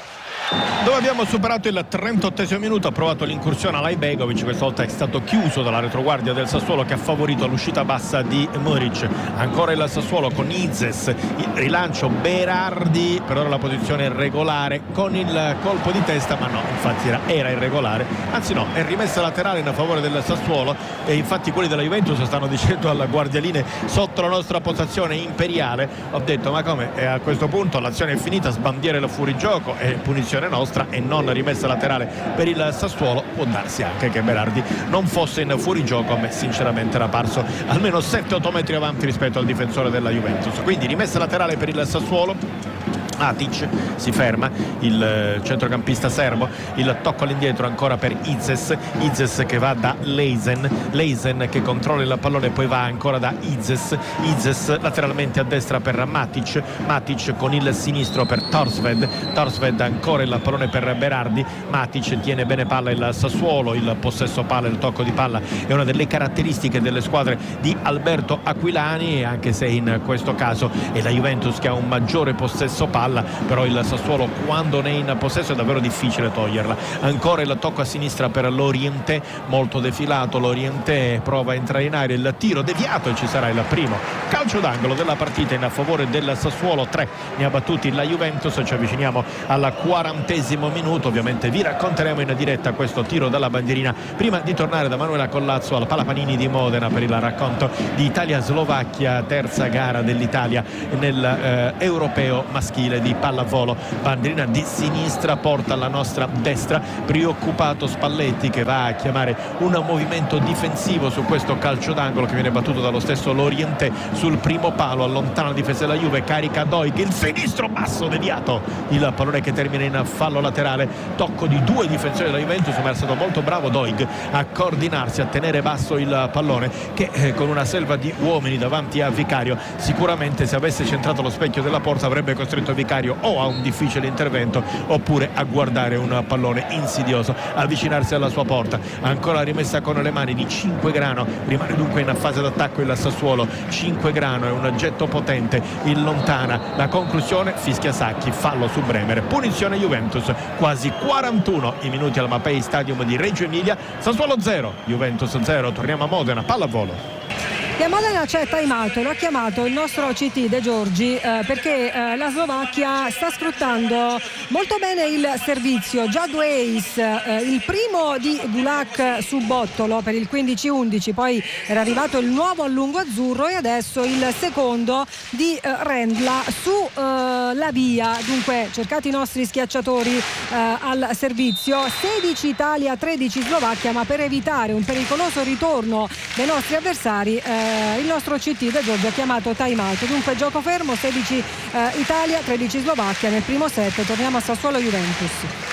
dove abbiamo superato il trentottesimo minuto. Ha provato l'incursione a Lajbegovic, questa volta è stato chiuso dalla retroguardia del Sassuolo, che ha favorito l'uscita bassa di Muric. Ancora il Sassuolo con Izes, il rilancio Berardi, per ora la posizione è regolare con il colpo di testa, ma no, infatti era, era irregolare, anzi no, è rimessa laterale in favore del Sassuolo, e infatti quelli della Juventus stanno dicendo alla guardialine sotto la nostra postazione imperiale. Ho detto ma come, e a questo punto l'azione è finita, sbandiera il fuorigioco e punizione indicazione nostra e non rimessa laterale per il Sassuolo. Può darsi anche che Berardi non fosse in fuorigioco, a me sinceramente era parso almeno sette otto metri avanti rispetto al difensore della Juventus. Quindi rimessa laterale per il Sassuolo. Matic si ferma, il centrocampista serbo, il tocco all'indietro ancora per Izes, Izes che va da Leisen, Leisen che controlla il pallone, poi va ancora da Izes, Izes lateralmente a destra per Matic, Matic con il sinistro per Torsved, Torsved ancora il pallone per Berardi, Matic tiene bene palla il Sassuolo, il possesso palla, il tocco di palla è una delle caratteristiche delle squadre di Alberto Aquilani, anche se in questo caso è la Juventus che ha un maggiore possesso palla, però il Sassuolo quando ne è in possesso è davvero difficile toglierla. Ancora il tocco a sinistra per Lorienté, molto defilato, Lorienté prova a entrare in aria, il tiro deviato e ci sarà il primo calcio d'angolo della partita in favore del Sassuolo. Tre ne ha battuti la Juventus, ci avviciniamo al quarantesimo minuto, ovviamente vi racconteremo in diretta questo tiro dalla bandierina prima di tornare da Manuela Collazzo al Palapanini di Modena per il racconto di Italia-Slovacchia, terza gara dell'Italia nel eh, europeo maschile di pallavolo. Bandierina di sinistra porta alla nostra destra, preoccupato Spalletti che va a chiamare un movimento difensivo su questo calcio d'angolo che viene battuto dallo stesso Lorienté sul primo palo, allontana la difesa della Juve, carica Doig, il sinistro basso deviato, il pallone che termina in fallo laterale, tocco di due difensori della Juventus, ma è stato molto bravo Doig a coordinarsi, a tenere basso il pallone che eh, con una selva di uomini davanti a Vicario sicuramente se avesse centrato lo specchio della porta avrebbe costretto Vicario o a un difficile intervento oppure a guardare un pallone insidioso avvicinarsi alla sua porta. Ancora rimessa con le mani di Cinquegrano, rimane dunque in fase d'attacco il Sassuolo. Cinquegrano è un getto potente in lontana, la conclusione fischia Sacchi, fallo su Bremer, punizione Juventus. Quasi quarantuno i minuti al Mapei Stadium di Reggio Emilia, Sassuolo zero Juventus zero. Torniamo a Modena, pallavolo. E a Modena c'è time out, lo ha chiamato il nostro C T De Giorgi eh, perché eh, la Slovacchia sta sfruttando molto bene il servizio. Già due ace, eh, il primo di Gulak su Bottolo per il quindici undici, poi era arrivato il nuovo a lungo azzurro e adesso il secondo di eh, Rendla su eh, la via. Dunque cercati i nostri schiacciatori eh, al servizio. Sedici Italia, tredici Slovacchia, ma per evitare un pericoloso ritorno dei nostri avversari eh, il nostro C T De Giorgio ha chiamato time out. Dunque gioco fermo, sedici eh, Italia, tredici Slovacchia nel primo set. Torniamo a Sassuolo Juventus,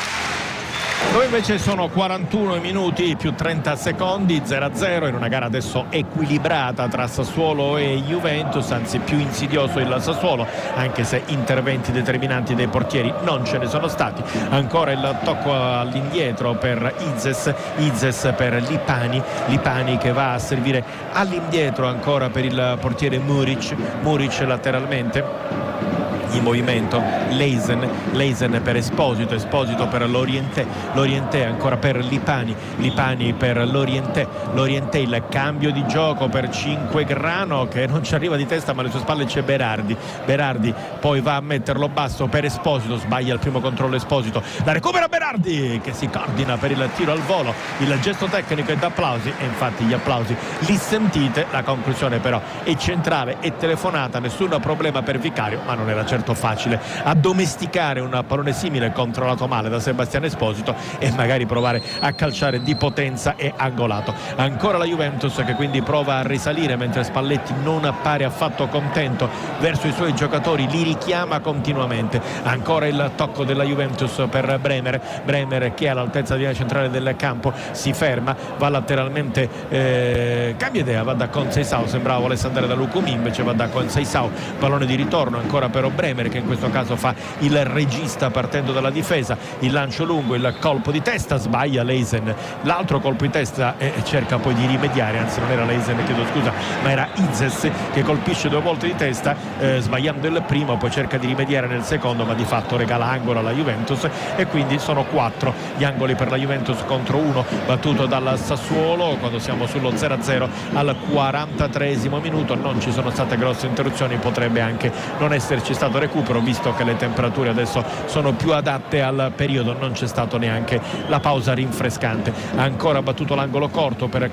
dove invece sono quarantuno minuti più trenta secondi, zero a zero in una gara adesso equilibrata tra Sassuolo e Juventus, anzi più insidioso il Sassuolo, anche se interventi determinanti dei portieri non ce ne sono stati. Ancora il tocco all'indietro per Izes, Izes per Lipani, Lipani che va a servire all'indietro ancora per il portiere Muric, Muric lateralmente in movimento, Leisen, Leisen per Esposito, Esposito per Lorienté, Lorienté ancora per Lipani, Lipani per Lorienté, Lorienté il cambio di gioco per Cinquegrano che non ci arriva di testa, ma alle sue spalle c'è Berardi, Berardi poi va a metterlo basso per Esposito, sbaglia il primo controllo Esposito, la recupera Berardi che si coordina per il tiro al volo, il gesto tecnico è da applausi e infatti gli applausi li sentite. La conclusione però è centrale e telefonata, nessun problema per Vicario, ma non era certo facile addomesticare un pallone simile controllato male da Sebastiano Esposito e magari provare a calciare di potenza e angolato. Ancora la Juventus che quindi prova a risalire mentre Spalletti non appare affatto contento verso i suoi giocatori, li richiama continuamente. Ancora il tocco della Juventus per Bremer, Bremer che è all'altezza di linea centrale del campo si ferma, va lateralmente eh, cambia idea, va da Conceição, sembrava volesse andare da Lucumi, invece va da Conceição, pallone di ritorno ancora per Bremer che in questo caso fa il regista partendo dalla difesa, il lancio lungo, il colpo di testa, sbaglia Leisen, l'altro colpo di testa e cerca poi di rimediare, anzi non era Leisen, chiedo scusa, ma era Izes che colpisce due volte di testa eh, sbagliando il primo, poi cerca di rimediare nel secondo, ma di fatto regala angolo alla Juventus e quindi sono quattro gli angoli per la Juventus contro uno battuto dal Sassuolo quando siamo sullo zero a zero al quarantatreesimo minuto. Non ci sono state grosse interruzioni, potrebbe anche non esserci stato recupero visto che le temperature adesso sono più adatte al periodo, non c'è stato neanche la pausa rinfrescante. Ancora battuto l'angolo corto per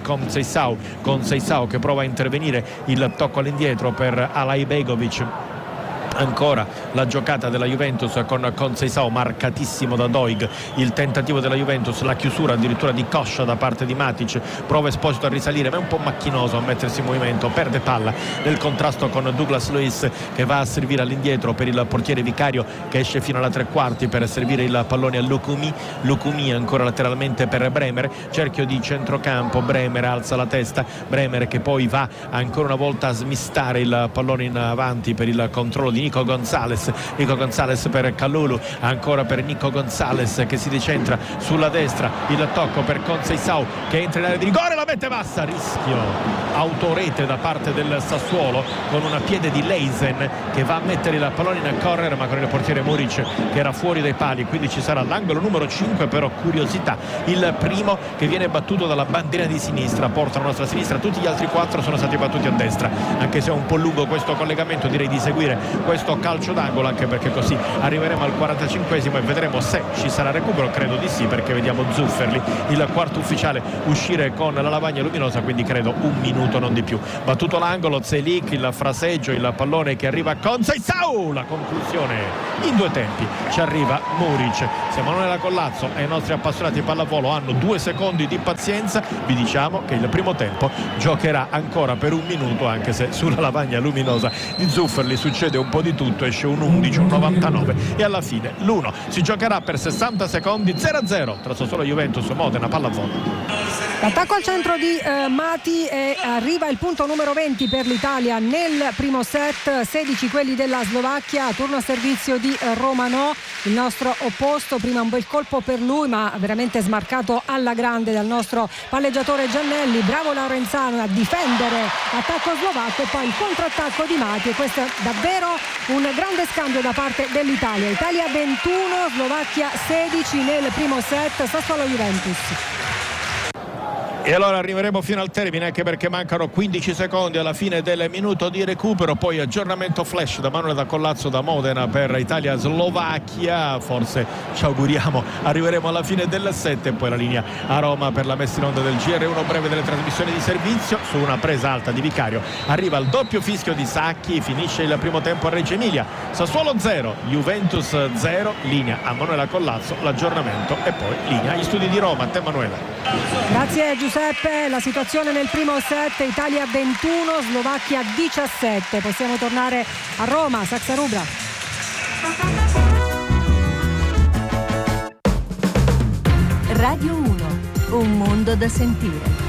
Ancora la giocata della Juventus con Conceição, marcatissimo da Doig, il tentativo della Juventus, la chiusura addirittura di coscia da parte di Matic, prova Esposito a risalire ma è un po' macchinoso a mettersi in movimento, perde palla nel contrasto con Douglas Luiz che va a servire all'indietro per il portiere Vicario che esce fino alla tre quarti per servire il pallone a Lukumi. Lukumi ancora lateralmente per Bremer, cerchio di centrocampo, Bremer alza la testa, Bremer che poi va ancora una volta a smistare il pallone in avanti per il controllo di Nico Gonzalez. Nico Gonzalez per Kalulu, ancora per Nico Gonzalez che si decentra sulla destra, il tocco per Conceição che entra in area di rigore, la mette bassa, rischio autorete da parte del Sassuolo con una piede di Leisen che va a mettere il pallone in corner ma con il portiere Muric che era fuori dai pali, quindi ci sarà l'angolo numero cinque. Però curiosità, il primo che viene battuto dalla bandiera di sinistra, porta la nostra sinistra, tutti gli altri quattro sono stati battuti a destra, anche se è un po' lungo questo collegamento, direi di seguire questo calcio d'angolo, anche perché così arriveremo al quarantacinquesimo e vedremo se ci sarà recupero. Credo di sì, perché vediamo Zufferli, il quarto ufficiale, uscire con la lavagna luminosa, quindi credo un minuto, non di più. Battuto l'angolo, Zelik, il fraseggio, il pallone che arriva a Conceição, la conclusione in due tempi, ci arriva Muric. Se Manuela Collazzo e i nostri appassionati pallavolo hanno due secondi di pazienza, vi diciamo che il primo tempo giocherà ancora per un minuto, anche se sulla lavagna luminosa di Zufferli succede un po' di tutto, esce un undici, un novantanove e alla fine l'uno. Si giocherà per sessanta secondi, zero a zero tra Sassuolo Juventus Modena pallavolo. L'attacco al centro di eh, Mati e arriva il punto numero venti per l'Italia nel primo set, sedici quelli della Slovacchia, turno a servizio di eh, Romano, il nostro opposto. Prima un bel colpo per lui ma veramente smarcato alla grande dal nostro palleggiatore Giannelli, bravo Laurenzano a difendere l'attacco slovacco e poi il contrattacco di Mati, e questo è davvero un grande scambio da parte dell'Italia. Italia ventuno, Slovacchia sedici nel primo set, Sassuolo Juventus. E allora arriveremo fino al termine, anche perché mancano quindici secondi alla fine del minuto di recupero. Poi aggiornamento flash da Manuela Collazzo da Modena per Italia-Slovacchia. Forse ci auguriamo arriveremo alla fine del set e poi la linea a Roma per la messa in onda del G R uno breve delle trasmissioni di servizio. Su una presa alta di Vicario arriva il doppio fischio di Sacchi, finisce il primo tempo a Reggio Emilia. Sassuolo zero, Juventus zero, linea a Manuela Collazzo, l'aggiornamento e poi linea agli studi di Roma. A te Manuela. Grazie Giuseppe. La situazione nel primo set, Italia ventuno, Slovacchia diciassette. Possiamo tornare a Roma, Saxa Rubra. Radio uno, un mondo da sentire.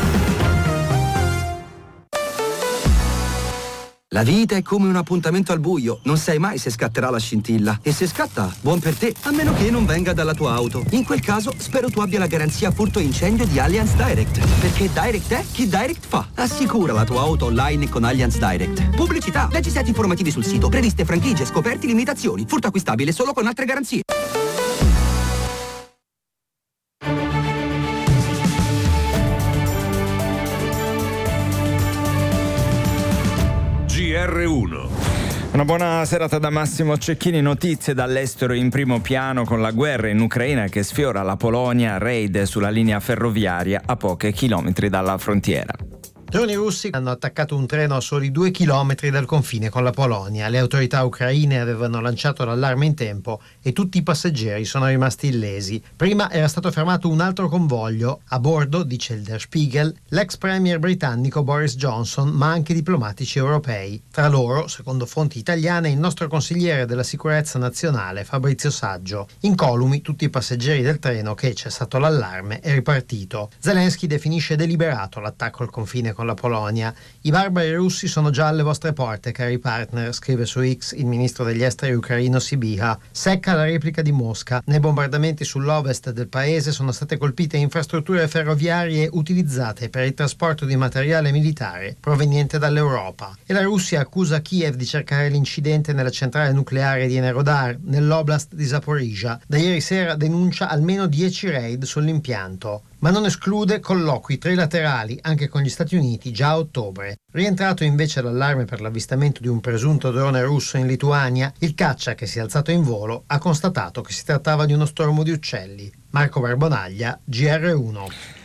La vita è come un appuntamento al buio, non sai mai se scatterà la scintilla. E se scatta, buon per te, a meno che non venga dalla tua auto. In quel caso, spero tu abbia la garanzia furto incendio di Allianz Direct. Perché Direct è chi Direct fa. Assicura la tua auto online con Allianz Direct. Pubblicità, leggi set informativi sul sito, previste franchigie, scoperti, limitazioni. Furto acquistabile solo con altre garanzie. G R uno. Una buona serata da Massimo Cecchini. Notizie dall'estero in primo piano con la guerra in Ucraina che sfiora la Polonia, raid sulla linea ferroviaria a pochi chilometri dalla frontiera. Droni russi hanno attaccato un treno a soli due chilometri dal confine con la Polonia. Le autorità ucraine avevano lanciato l'allarme in tempo e tutti i passeggeri sono rimasti illesi. Prima era stato fermato un altro convoglio. A bordo, dice il Der Spiegel, l'ex premier britannico Boris Johnson, ma anche diplomatici europei. Tra loro, secondo fonti italiane, il nostro consigliere della sicurezza nazionale Fabrizio Saggio. Incolumi tutti i passeggeri del treno che, cessato l'allarme, è ripartito. Zelensky definisce deliberato l'attacco al confine con la Polonia. I barbari russi sono già alle vostre porte, cari partner, scrive su X il ministro degli esteri ucraino Sibiha. Secca la replica di Mosca. Nei bombardamenti sull'ovest del paese sono state colpite infrastrutture ferroviarie utilizzate per il trasporto di materiale militare proveniente dall'Europa. E la Russia accusa Kiev di cercare l'incidente nella centrale nucleare di Enerhodar, nell'oblast di Zaporizhia. Da ieri sera denuncia almeno dieci raid sull'impianto, ma non esclude colloqui trilaterali anche con gli Stati Uniti già a ottobre. Rientrato invece l'allarme per l'avvistamento di un presunto drone russo in Lituania, il caccia, che si è alzato in volo, ha constatato che si trattava di uno stormo di uccelli. Marco Barbonaglia, G R uno.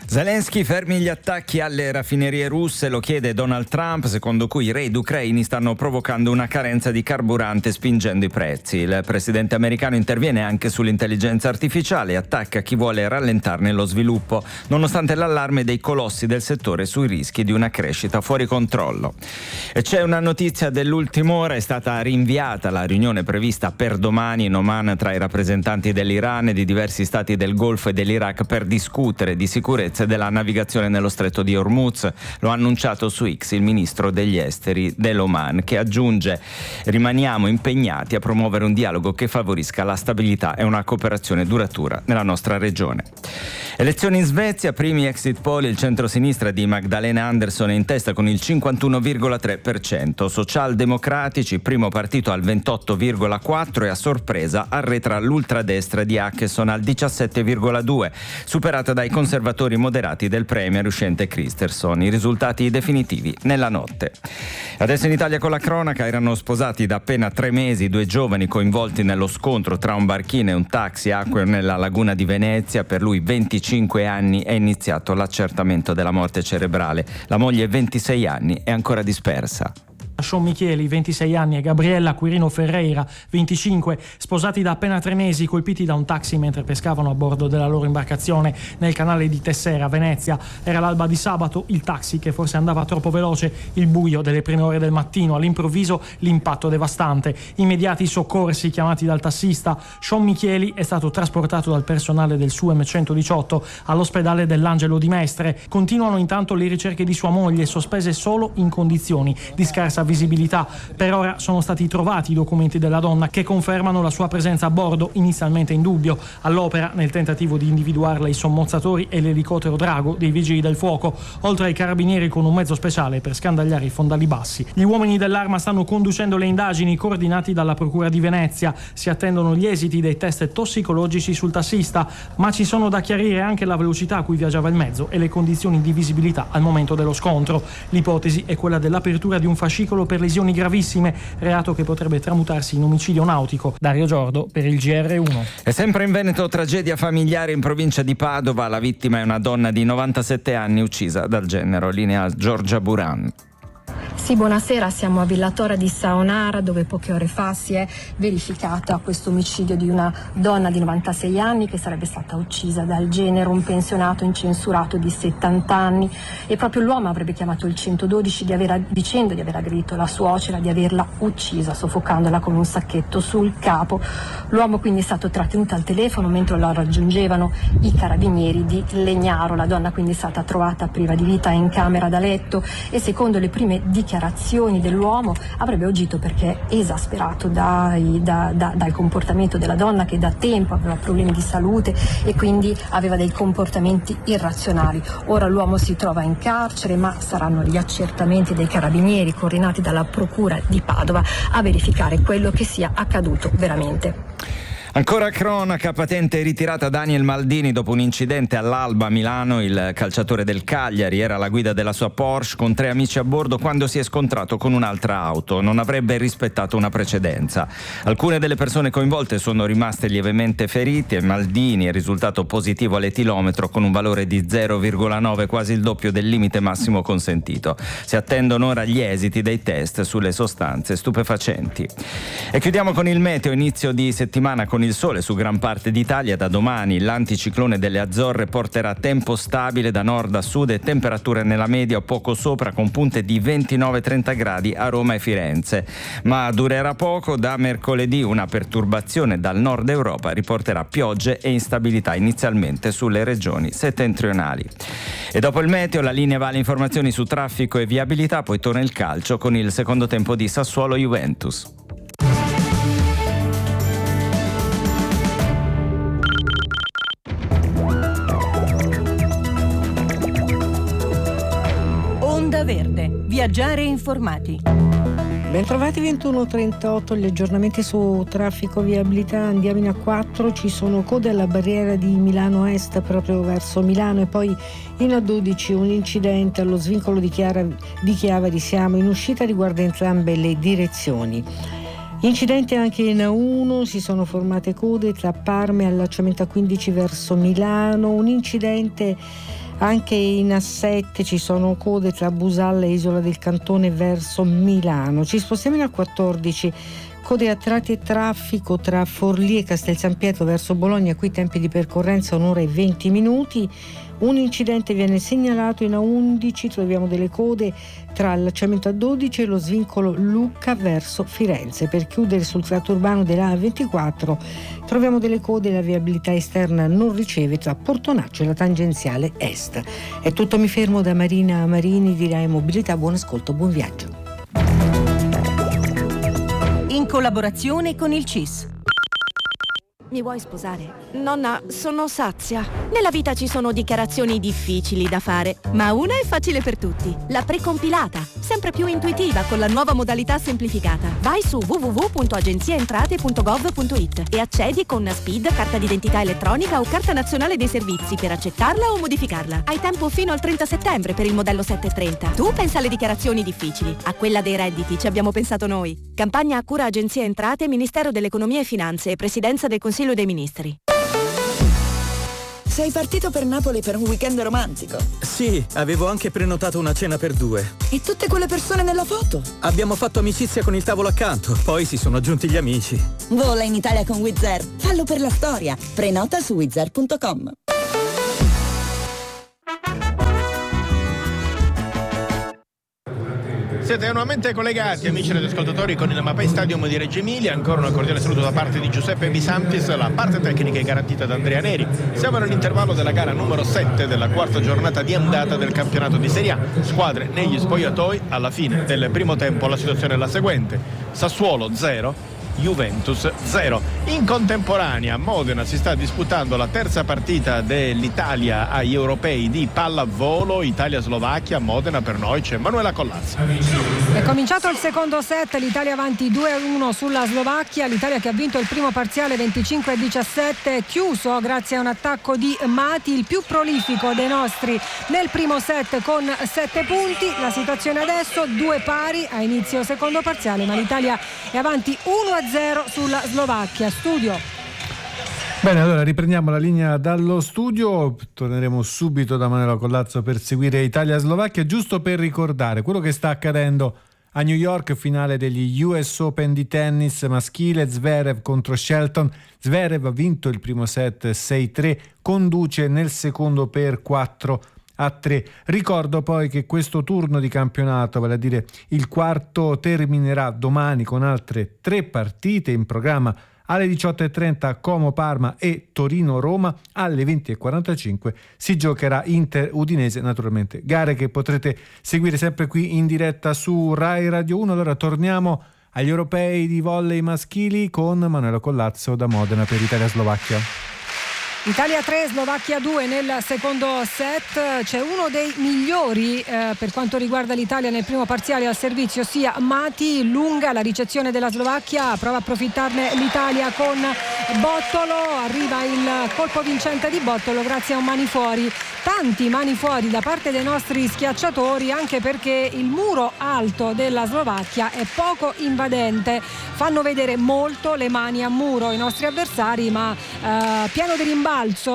Zelensky, fermi gli attacchi alle raffinerie russe, lo chiede Donald Trump, secondo cui i raid ucraini stanno provocando una carenza di carburante spingendo i prezzi. Il presidente americano interviene anche sull'intelligenza artificiale e attacca chi vuole rallentarne lo sviluppo, nonostante l'allarme dei colossi del settore sui rischi di una crescita fuori controllo. E c'è una notizia dell'ultima ora, è stata rinviata la riunione prevista per domani in Oman tra i rappresentanti dell'Iran e di diversi stati del Golfo e dell'Iraq per discutere di sicurezza della navigazione nello stretto di Hormuz. Lo ha annunciato su X il ministro degli esteri dell'Oman, che aggiunge: rimaniamo impegnati a promuovere un dialogo che favorisca la stabilità e una cooperazione duratura nella nostra regione. Elezioni in Svezia, primi exit poll, il centro-sinistra di Magdalena Andersson è in testa con il cinquantuno virgola tre per cento, socialdemocratici primo partito al ventotto virgola quattro per cento e a sorpresa arretra l'ultradestra di Akeson al diciassette virgola due per cento, superata dai conservatori moderati del premier uscente Kristersson. I risultati definitivi nella notte. Adesso in Italia con la cronaca. Erano sposati da appena tre mesi due giovani coinvolti nello scontro tra un barchino e un taxi acqueo nella laguna di Venezia. Per lui, venticinque anni, è iniziato l'accertamento della morte cerebrale. La moglie, ventisei anni, è ancora dispersa. Sean Micheli, ventisei anni, e Gabriella Quirino Ferreira, venticinque, sposati da appena tre mesi, colpiti da un taxi mentre pescavano a bordo della loro imbarcazione nel canale di Tessera, Venezia. Era l'alba di sabato, il taxi che forse andava troppo veloce, il buio delle prime ore del mattino, all'improvviso l'impatto devastante. Immediati soccorsi chiamati dal tassista. Sean Micheli è stato trasportato dal personale del S U E M centodiciotto all'ospedale dell'Angelo di Mestre. Continuano intanto le ricerche di sua moglie, sospese solo in condizioni di scarsa visibilità. Per ora sono stati trovati i documenti della donna che confermano la sua presenza a bordo, inizialmente in dubbio. All'opera, nel tentativo di individuarla, i sommozzatori e l'elicottero Drago dei vigili del fuoco, oltre ai carabinieri con un mezzo speciale per scandagliare i fondali bassi. Gli uomini dell'Arma stanno conducendo le indagini, coordinati dalla Procura di Venezia. Si attendono gli esiti dei test tossicologici sul tassista, ma ci sono da chiarire anche la velocità a cui viaggiava il mezzo e le condizioni di visibilità al momento dello scontro. L'ipotesi è quella dell'apertura di un fascicolo per lesioni gravissime, reato che potrebbe tramutarsi in omicidio nautico. Dario Giordo per il G R uno. E sempre in Veneto, tragedia familiare in provincia di Padova. La vittima è una donna di novantasette anni uccisa dal genero. Linea Giorgia Buran. Sì, buonasera, siamo a Villatora di Saonara, dove poche ore fa si è verificato questo omicidio di una donna di novantasei anni che sarebbe stata uccisa dal genero, un pensionato incensurato di settanta anni, e proprio l'uomo avrebbe chiamato il centododici di aver, dicendo di aver aggredito la suocera, di averla uccisa soffocandola con un sacchetto sul capo. L'uomo quindi è stato trattenuto al telefono mentre lo raggiungevano i carabinieri di Legnaro. La donna quindi è stata trovata priva di vita in camera da letto e, secondo le prime dichiarazioni dell'uomo, avrebbe agito perché esasperato dai, da, da, dal comportamento della donna, che da tempo aveva problemi di salute e quindi aveva dei comportamenti irrazionali. Ora l'uomo si trova in carcere, ma saranno gli accertamenti dei carabinieri coordinati dalla Procura di Padova a verificare quello che sia accaduto veramente. Ancora cronaca, patente ritirata Daniel Maldini dopo un incidente all'Alba a Milano. Il calciatore del Cagliari era alla guida della sua Porsche con tre amici a bordo quando si è scontrato con un'altra auto. Non avrebbe rispettato una precedenza. Alcune delle persone coinvolte sono rimaste lievemente ferite e Maldini è risultato positivo all'etilometro con un valore di zero virgola nove, quasi il doppio del limite massimo consentito. Si attendono ora gli esiti dei test sulle sostanze stupefacenti. E chiudiamo con il meteo. Inizio di settimana con il il sole su gran parte d'Italia. Da domani l'anticiclone delle Azzorre porterà tempo stabile da nord a sud e temperature nella media o poco sopra, con punte di ventinove trenta gradi a Roma e Firenze. Ma durerà poco. Da mercoledì una perturbazione dal nord Europa riporterà piogge e instabilità inizialmente sulle regioni settentrionali. E dopo il meteo la linea va alle informazioni su traffico e viabilità, poi torna il calcio con il secondo tempo di Sassuolo-Juventus. Verde, viaggiare informati. Bentrovati. Ventuno e trentotto, gli aggiornamenti su traffico e viabilità. Andiamo in A quattro, ci sono code alla barriera di Milano Est proprio verso Milano, e poi in A dodici un incidente allo svincolo di, Chiara, di Chiavari. Siamo in uscita, riguarda entrambe le direzioni. Incidenti anche in A uno, si sono formate code tra Parma e allacciamento A quindici verso Milano, un incidente Anche in A sette ci sono code tra Busalla e Isola del Cantone verso Milano. Ci spostiamo in A quattordici. Code a tratti e traffico tra Forlì e Castel San Pietro verso Bologna, qui tempi di percorrenza un'ora e venti minuti. Un incidente viene segnalato in A undici, troviamo delle code tra l'allacciamento A dodici e lo svincolo Lucca verso Firenze. Per chiudere sul tratto urbano della A ventiquattro troviamo delle code, la viabilità esterna non riceve tra Portonaccio e la tangenziale est. È tutto, mi fermo da Marina Marini di Rai Mobilità, buon ascolto, buon viaggio. In collaborazione con il C I S. Mi vuoi sposare? Nonna, sono sazia. Nella vita ci sono dichiarazioni difficili da fare, ma una è facile per tutti. La precompilata, sempre più intuitiva con la nuova modalità semplificata. Vai su w w w punto agenziaentrate punto gov punto it e accedi con SPID, carta d'identità elettronica o carta nazionale dei servizi per accettarla o modificarla. Hai tempo fino al trenta settembre per il modello settecentotrenta. Tu pensa alle dichiarazioni difficili, a quella dei redditi ci abbiamo pensato noi. Campagna a cura Agenzia Entrate, Ministero dell'Economia e Finanze e Presidenza del Consiglio dei Ministri. Sei partito per Napoli per un weekend romantico? Sì, avevo anche prenotato una cena per due. E tutte quelle persone nella foto? Abbiamo fatto amicizia con il tavolo accanto, poi si sono aggiunti gli amici. Vola in Italia con Wizz Air. Fallo per la storia. Prenota su wizz air punto com. Siete nuovamente collegati, amici radioascoltatori, con il Mapei Stadium di Reggio Emilia. Ancora un cordiale saluto da parte di Giuseppe Bisantis. La parte tecnica è garantita da Andrea Neri. Siamo nell'intervallo della gara numero sette della quarta giornata di andata del campionato di Serie A. Squadre negli spogliatoi. Alla fine del primo tempo la situazione è la seguente: Sassuolo zero, Juventus zero. In contemporanea a Modena si sta disputando la terza partita dell'Italia agli europei di pallavolo, Italia-Slovacchia. A Modena per noi c'è Manuela Collazzi. È cominciato il secondo set, l'Italia avanti due a uno sulla Slovacchia, l'Italia che ha vinto il primo parziale venticinque a diciassette, chiuso grazie a un attacco di Mati, il più prolifico dei nostri nel primo set con sette punti. La situazione adesso due pari a inizio secondo parziale, ma l'Italia è avanti uno a zero sulla Slovacchia. Studio. Bene, allora riprendiamo la linea dallo studio, torneremo subito da Manuela Collazzo per seguire Italia-Slovacchia, giusto per ricordare quello che sta accadendo a New York, finale degli U S Open di tennis maschile, Zverev contro Shelton. Zverev ha vinto il primo set sei tre, conduce nel secondo per quattro a tre. Ricordo poi che questo turno di campionato, vale a dire il quarto, terminerà domani con altre tre partite in programma. Alle diciotto e trenta Como-Parma e Torino-Roma, alle venti e quarantacinque si giocherà Inter-Udinese, naturalmente gare che potrete seguire sempre qui in diretta su Rai Radio uno. Allora torniamo agli europei di volley maschili con Manuela Collazzo da Modena per Italia-Slovacchia. Italia tre, Slovacchia due nel secondo set. C'è uno dei migliori eh, per quanto riguarda l'Italia nel primo parziale al servizio, sia Mati. Lunga la ricezione della Slovacchia, prova a approfittarne l'Italia con Bottolo, arriva il colpo vincente di Bottolo grazie a un mani fuori. Tanti mani fuori da parte dei nostri schiacciatori, anche perché il muro alto della Slovacchia è poco invadente, fanno vedere molto le mani a muro i nostri avversari, ma eh, piano di rimbalzo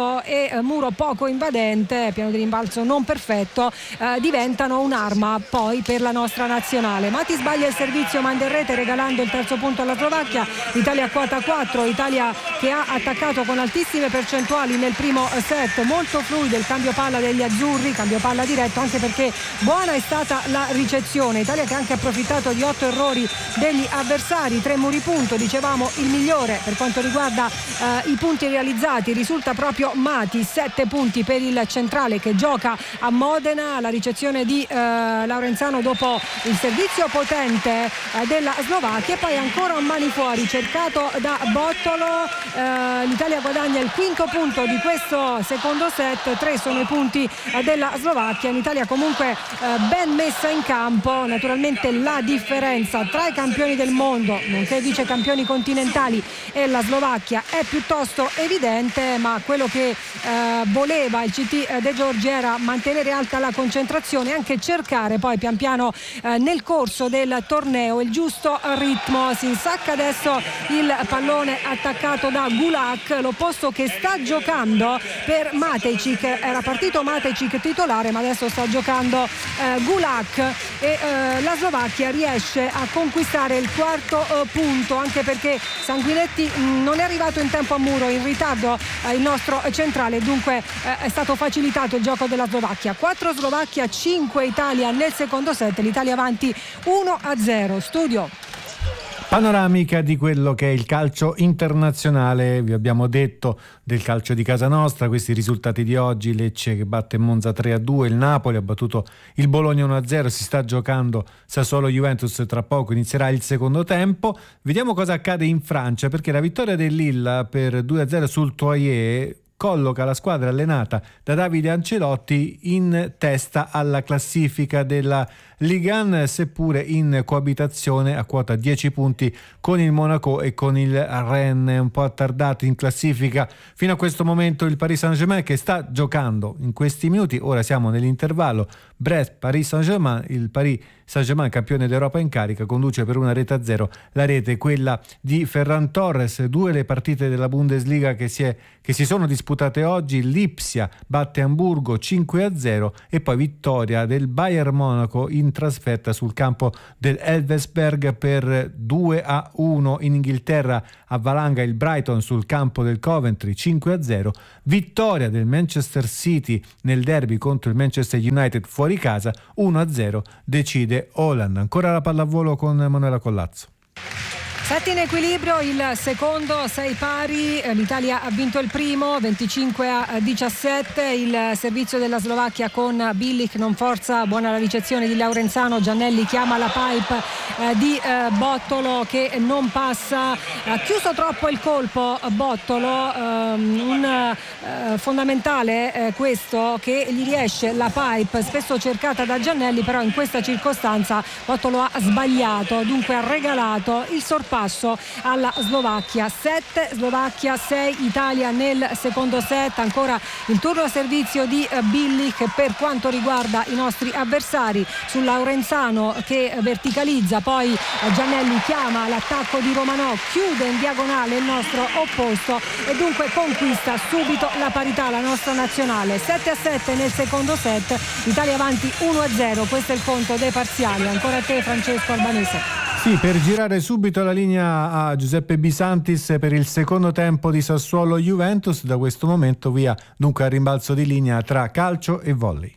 e eh, muro poco invadente, piano di rimbalzo non perfetto, eh, diventano un'arma poi per la nostra nazionale. Mati sbaglia il servizio, manda in rete regalando il terzo punto alla Slovacchia. Italia quota quattro, Italia che ha attaccato con altissime percentuali nel primo set, molto fluido il cambio palla degli azzurri, cambio palla diretto, anche perché buona è stata la ricezione. Italia che ha anche approfittato di otto errori degli avversari, tre muri punto, dicevamo il migliore per quanto riguarda eh, i punti realizzati risulta proprio Mati, sette punti per il centrale che gioca a Modena. La ricezione di eh, Laurenzano dopo il servizio potente eh, della Slovacchia, e poi ancora un mani fuori cercato da Bottolo. eh, l'Italia guadagna il quinto punto di questo secondo set, tre sono i punti eh, della Slovacchia. L'Italia comunque eh, ben messa in campo. Naturalmente la differenza tra i campioni del mondo, nonché vice campioni continentali, e la Slovacchia è piuttosto evidente, ma ma quello che eh, voleva il C T De Giorgi era mantenere alta la concentrazione e anche cercare poi pian piano eh, nel corso del torneo il giusto ritmo. Si insacca adesso il pallone attaccato da Gulak, l'opposto che sta giocando per Matejčík. Era partito Matejčík titolare, ma adesso sta giocando eh, Gulak e eh, la Slovacchia riesce a conquistare il quarto eh, punto, anche perché Sanguinetti mh, non è arrivato in tempo a muro, in ritardo eh, il nostro centrale, dunque eh, è stato facilitato il gioco della Slovacchia. quattro Slovacchia, cinque Italia nel secondo set, l'Italia avanti uno a zero. Studio. Panoramica di quello che è il calcio internazionale. Vi abbiamo detto del calcio di casa nostra, questi risultati di oggi: Lecce che batte Monza tre a due, il Napoli ha battuto il Bologna uno a zero, si sta giocando Sassuolo-Juventus, tra poco inizierà il secondo tempo. Vediamo cosa accade in Francia, perché la vittoria del Lille per due a zero sul Troyes colloca la squadra allenata da Davide Ancelotti in testa alla classifica della Ligue uno, seppure in coabitazione a quota dieci punti con il Monaco e con il Rennes. Un po' attardato in classifica fino a questo momento il Paris Saint-Germain, che sta giocando in questi minuti. Ora siamo nell'intervallo Brest-Paris Saint-Germain. Il Paris Saint-Germain, campione d'Europa in carica, conduce per una rete a zero, la rete quella di Ferran Torres. Due le partite della Bundesliga che si, è, che si sono disputate oggi: Lipsia batte Amburgo cinque a zero e poi vittoria del Bayern Monaco in trasferta sul campo del Elversberg per due a uno. In Inghilterra avvalanga il Brighton sul campo del Coventry cinque a zero, vittoria del Manchester City nel derby contro il Manchester United fuori casa uno a zero, decide Haaland. Ancora la pallavolo con Manuela Collazzo. Sette in equilibrio, il secondo, sei pari, l'Italia ha vinto il primo venticinque a diciassette, il servizio della Slovacchia con Bilic non forza, buona la ricezione di Laurenzano, Giannelli chiama la pipe eh, di eh, Bottolo che non passa, ha chiuso troppo il colpo Bottolo, ehm, un eh, fondamentale eh, questo, che gli riesce la pipe spesso cercata da Giannelli, però in questa circostanza Bottolo ha sbagliato, dunque ha regalato il sorpasso alla Slovacchia. Sette Slovacchia, sei Italia nel secondo set. Ancora il turno a servizio di Bilic per quanto riguarda i nostri avversari, su Laurenzano che verticalizza, poi Giannelli chiama l'attacco di Romanò, chiude in diagonale il nostro opposto e dunque conquista subito la parità la nostra nazionale. Sette a sette nel secondo set, Italia avanti uno a zero. Questo è il conto dei parziali. Ancora a te, Francesco Albanese. Sì, per girare subito la linea a Giuseppe Bisantis per il secondo tempo di Sassuolo-Juventus. Da questo momento via dunque al rimbalzo di linea tra calcio e volley.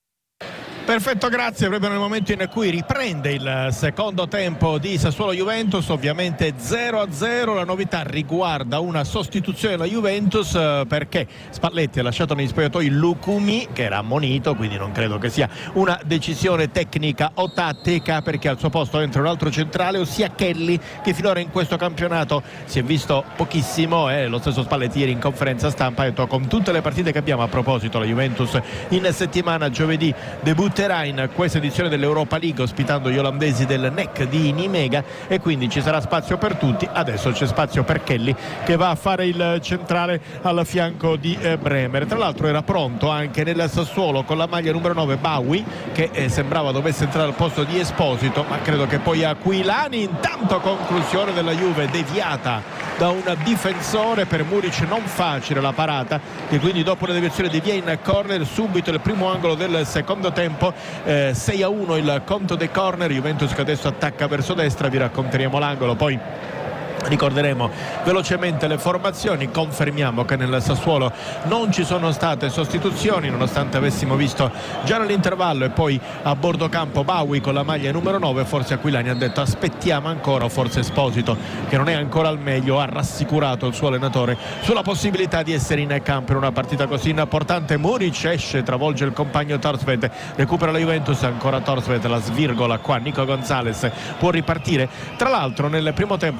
Perfetto, grazie. Proprio nel momento in cui riprende il secondo tempo di Sassuolo-Juventus, ovviamente zero a zero. La novità riguarda una sostituzione della Juventus perché Spalletti ha lasciato negli spogliatoi Lucumi, che era ammonito, quindi non credo che sia una decisione tecnica o tattica, perché al suo posto entra un altro centrale, ossia Kelly, che finora in questo campionato si è visto pochissimo. Eh. Lo stesso Spalletti ieri in conferenza stampa ha detto: con tutte le partite che abbiamo, a proposito la Juventus in settimana, giovedì debutta in questa edizione dell'Europa League ospitando gli olandesi del N E C di Nimega, e quindi ci sarà spazio per tutti. Adesso c'è spazio per Kelly, che va a fare il centrale al fianco di eh, Bremer. Tra l'altro era pronto anche nel Sassuolo con la maglia numero nove Bawi, che eh, sembrava dovesse entrare al posto di Esposito, ma credo che poi Aquilani. Intanto conclusione della Juve deviata da un difensore, per Muric non facile la parata, che quindi dopo una deviazione devia in corner. Subito il primo angolo del secondo tempo, eh, sei a uno il conto dei corner. Juventus che adesso attacca verso destra, vi racconteremo l'angolo, poi ricorderemo velocemente le formazioni. Confermiamo che nel Sassuolo non ci sono state sostituzioni, nonostante avessimo visto già nell'intervallo e poi a bordo campo Bawi con la maglia numero nove. Forse Aquilani ha detto aspettiamo ancora, o forse Esposito, che non è ancora al meglio, ha rassicurato il suo allenatore sulla possibilità di essere in campo in una partita così importante. Muric esce, travolge il compagno Torsved, recupera la Juventus, ancora Torsved, la svirgola qua Nico Gonzalez, può ripartire. Tra l'altro nel primo tempo l'unica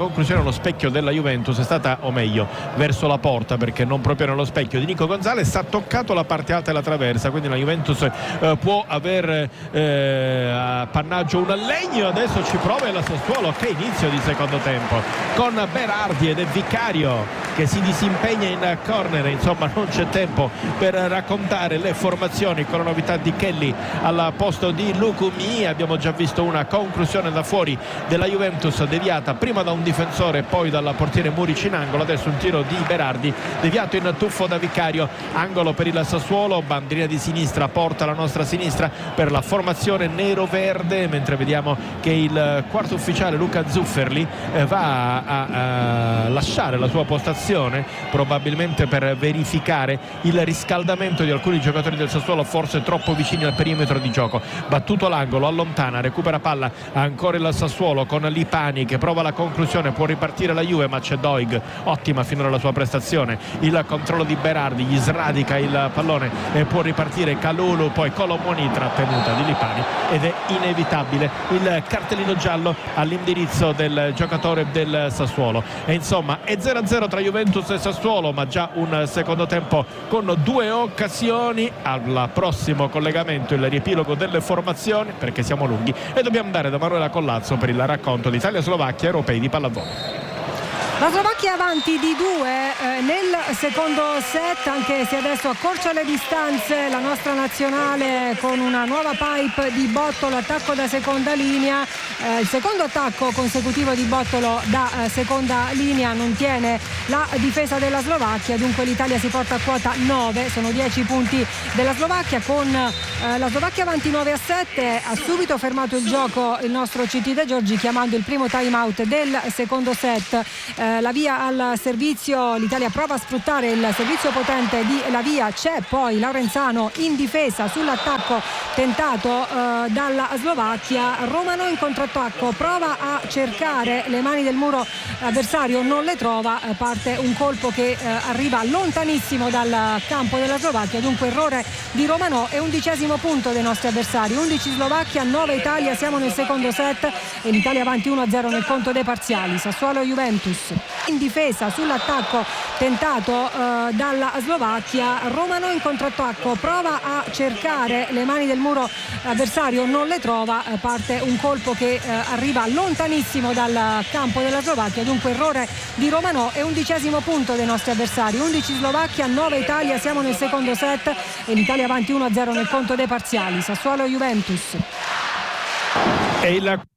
conclusione lo specchio della Juventus è stata, o meglio, verso la porta, perché non proprio nello specchio di Nico Gonzalez, ha toccato la parte alta della traversa, quindi la Juventus eh, può aver eh, appannaggio un legno. Adesso ci prova il Sassuolo, che inizio di secondo tempo, con Berardi ed è Vicario che si disimpegna in corner. Insomma, non c'è tempo per raccontare le formazioni con la novità di Kelly al posto di Lukumi. Abbiamo già visto una conclusione da fuori della Juventus deviata prima da un difensore e poi dal portiere Muric in angolo. Adesso un tiro di Berardi deviato in tuffo da Vicario, angolo per il Sassuolo, bandierina di sinistra porta la nostra sinistra per la formazione nero-verde, mentre vediamo che il quarto ufficiale Luca Zufferli eh, va a, a lasciare la sua postazione, probabilmente per verificare il riscaldamento di alcuni giocatori del Sassuolo, forse troppo vicini al perimetro di gioco. Battuto l'angolo, allontana, recupera palla ancora il Sassuolo con Lipani che prova la conclusione, può ripartire la Juve, ma c'è Doig, ottima finora la sua prestazione, il controllo di Berardi, gli sradica il pallone e può ripartire Kalulu, poi Colomoni, trattenuta di Lipani ed è inevitabile il cartellino giallo all'indirizzo del giocatore del Sassuolo. E insomma è zero a zero tra Juventus e Sassuolo, ma già un secondo tempo con due occasioni. Al prossimo collegamento il riepilogo delle formazioni, perché siamo lunghi e dobbiamo andare da Manuela Collazzo per il racconto di Italia-Slovacchia europei di pallavolo. La Slovacchia avanti di due eh, nel secondo set, anche se adesso accorcia le distanze la nostra nazionale con una nuova pipe di Bottolo, attacco da seconda linea, eh, il secondo attacco consecutivo di Bottolo da eh, seconda linea non tiene la difesa della Slovacchia, dunque l'Italia si porta a quota nove, sono dieci punti della Slovacchia, con eh, la Slovacchia avanti nove a sette, ha subito fermato il gioco il nostro C T De Giorgi chiamando il primo time out del secondo set. Eh, La via al servizio, l'Italia prova a sfruttare il servizio potente di La Via, c'è poi Laurenzano in difesa sull'attacco tentato eh, dalla Slovacchia. Romano in contrattacco, prova a cercare le mani del muro avversario, non le trova, eh, parte un colpo che eh, arriva lontanissimo dal campo della Slovacchia, dunque errore di Romano e undicesimo punto dei nostri avversari, undici Slovacchia, nove Italia, siamo nel secondo set e l'Italia avanti uno a zero nel conto dei parziali. Sassuolo Juventus in difesa sull'attacco tentato eh, dalla Slovacchia, Romano in contrattacco, prova a cercare le mani del muro avversario, non le trova, eh, parte un colpo che eh, arriva lontanissimo dal campo della Slovacchia, dunque errore di Romano e undicesimo punto dei nostri avversari, undici Slovacchia, nove Italia, siamo nel secondo set e l'Italia avanti uno a zero nel conto dei parziali. Sassuolo Juventus. E il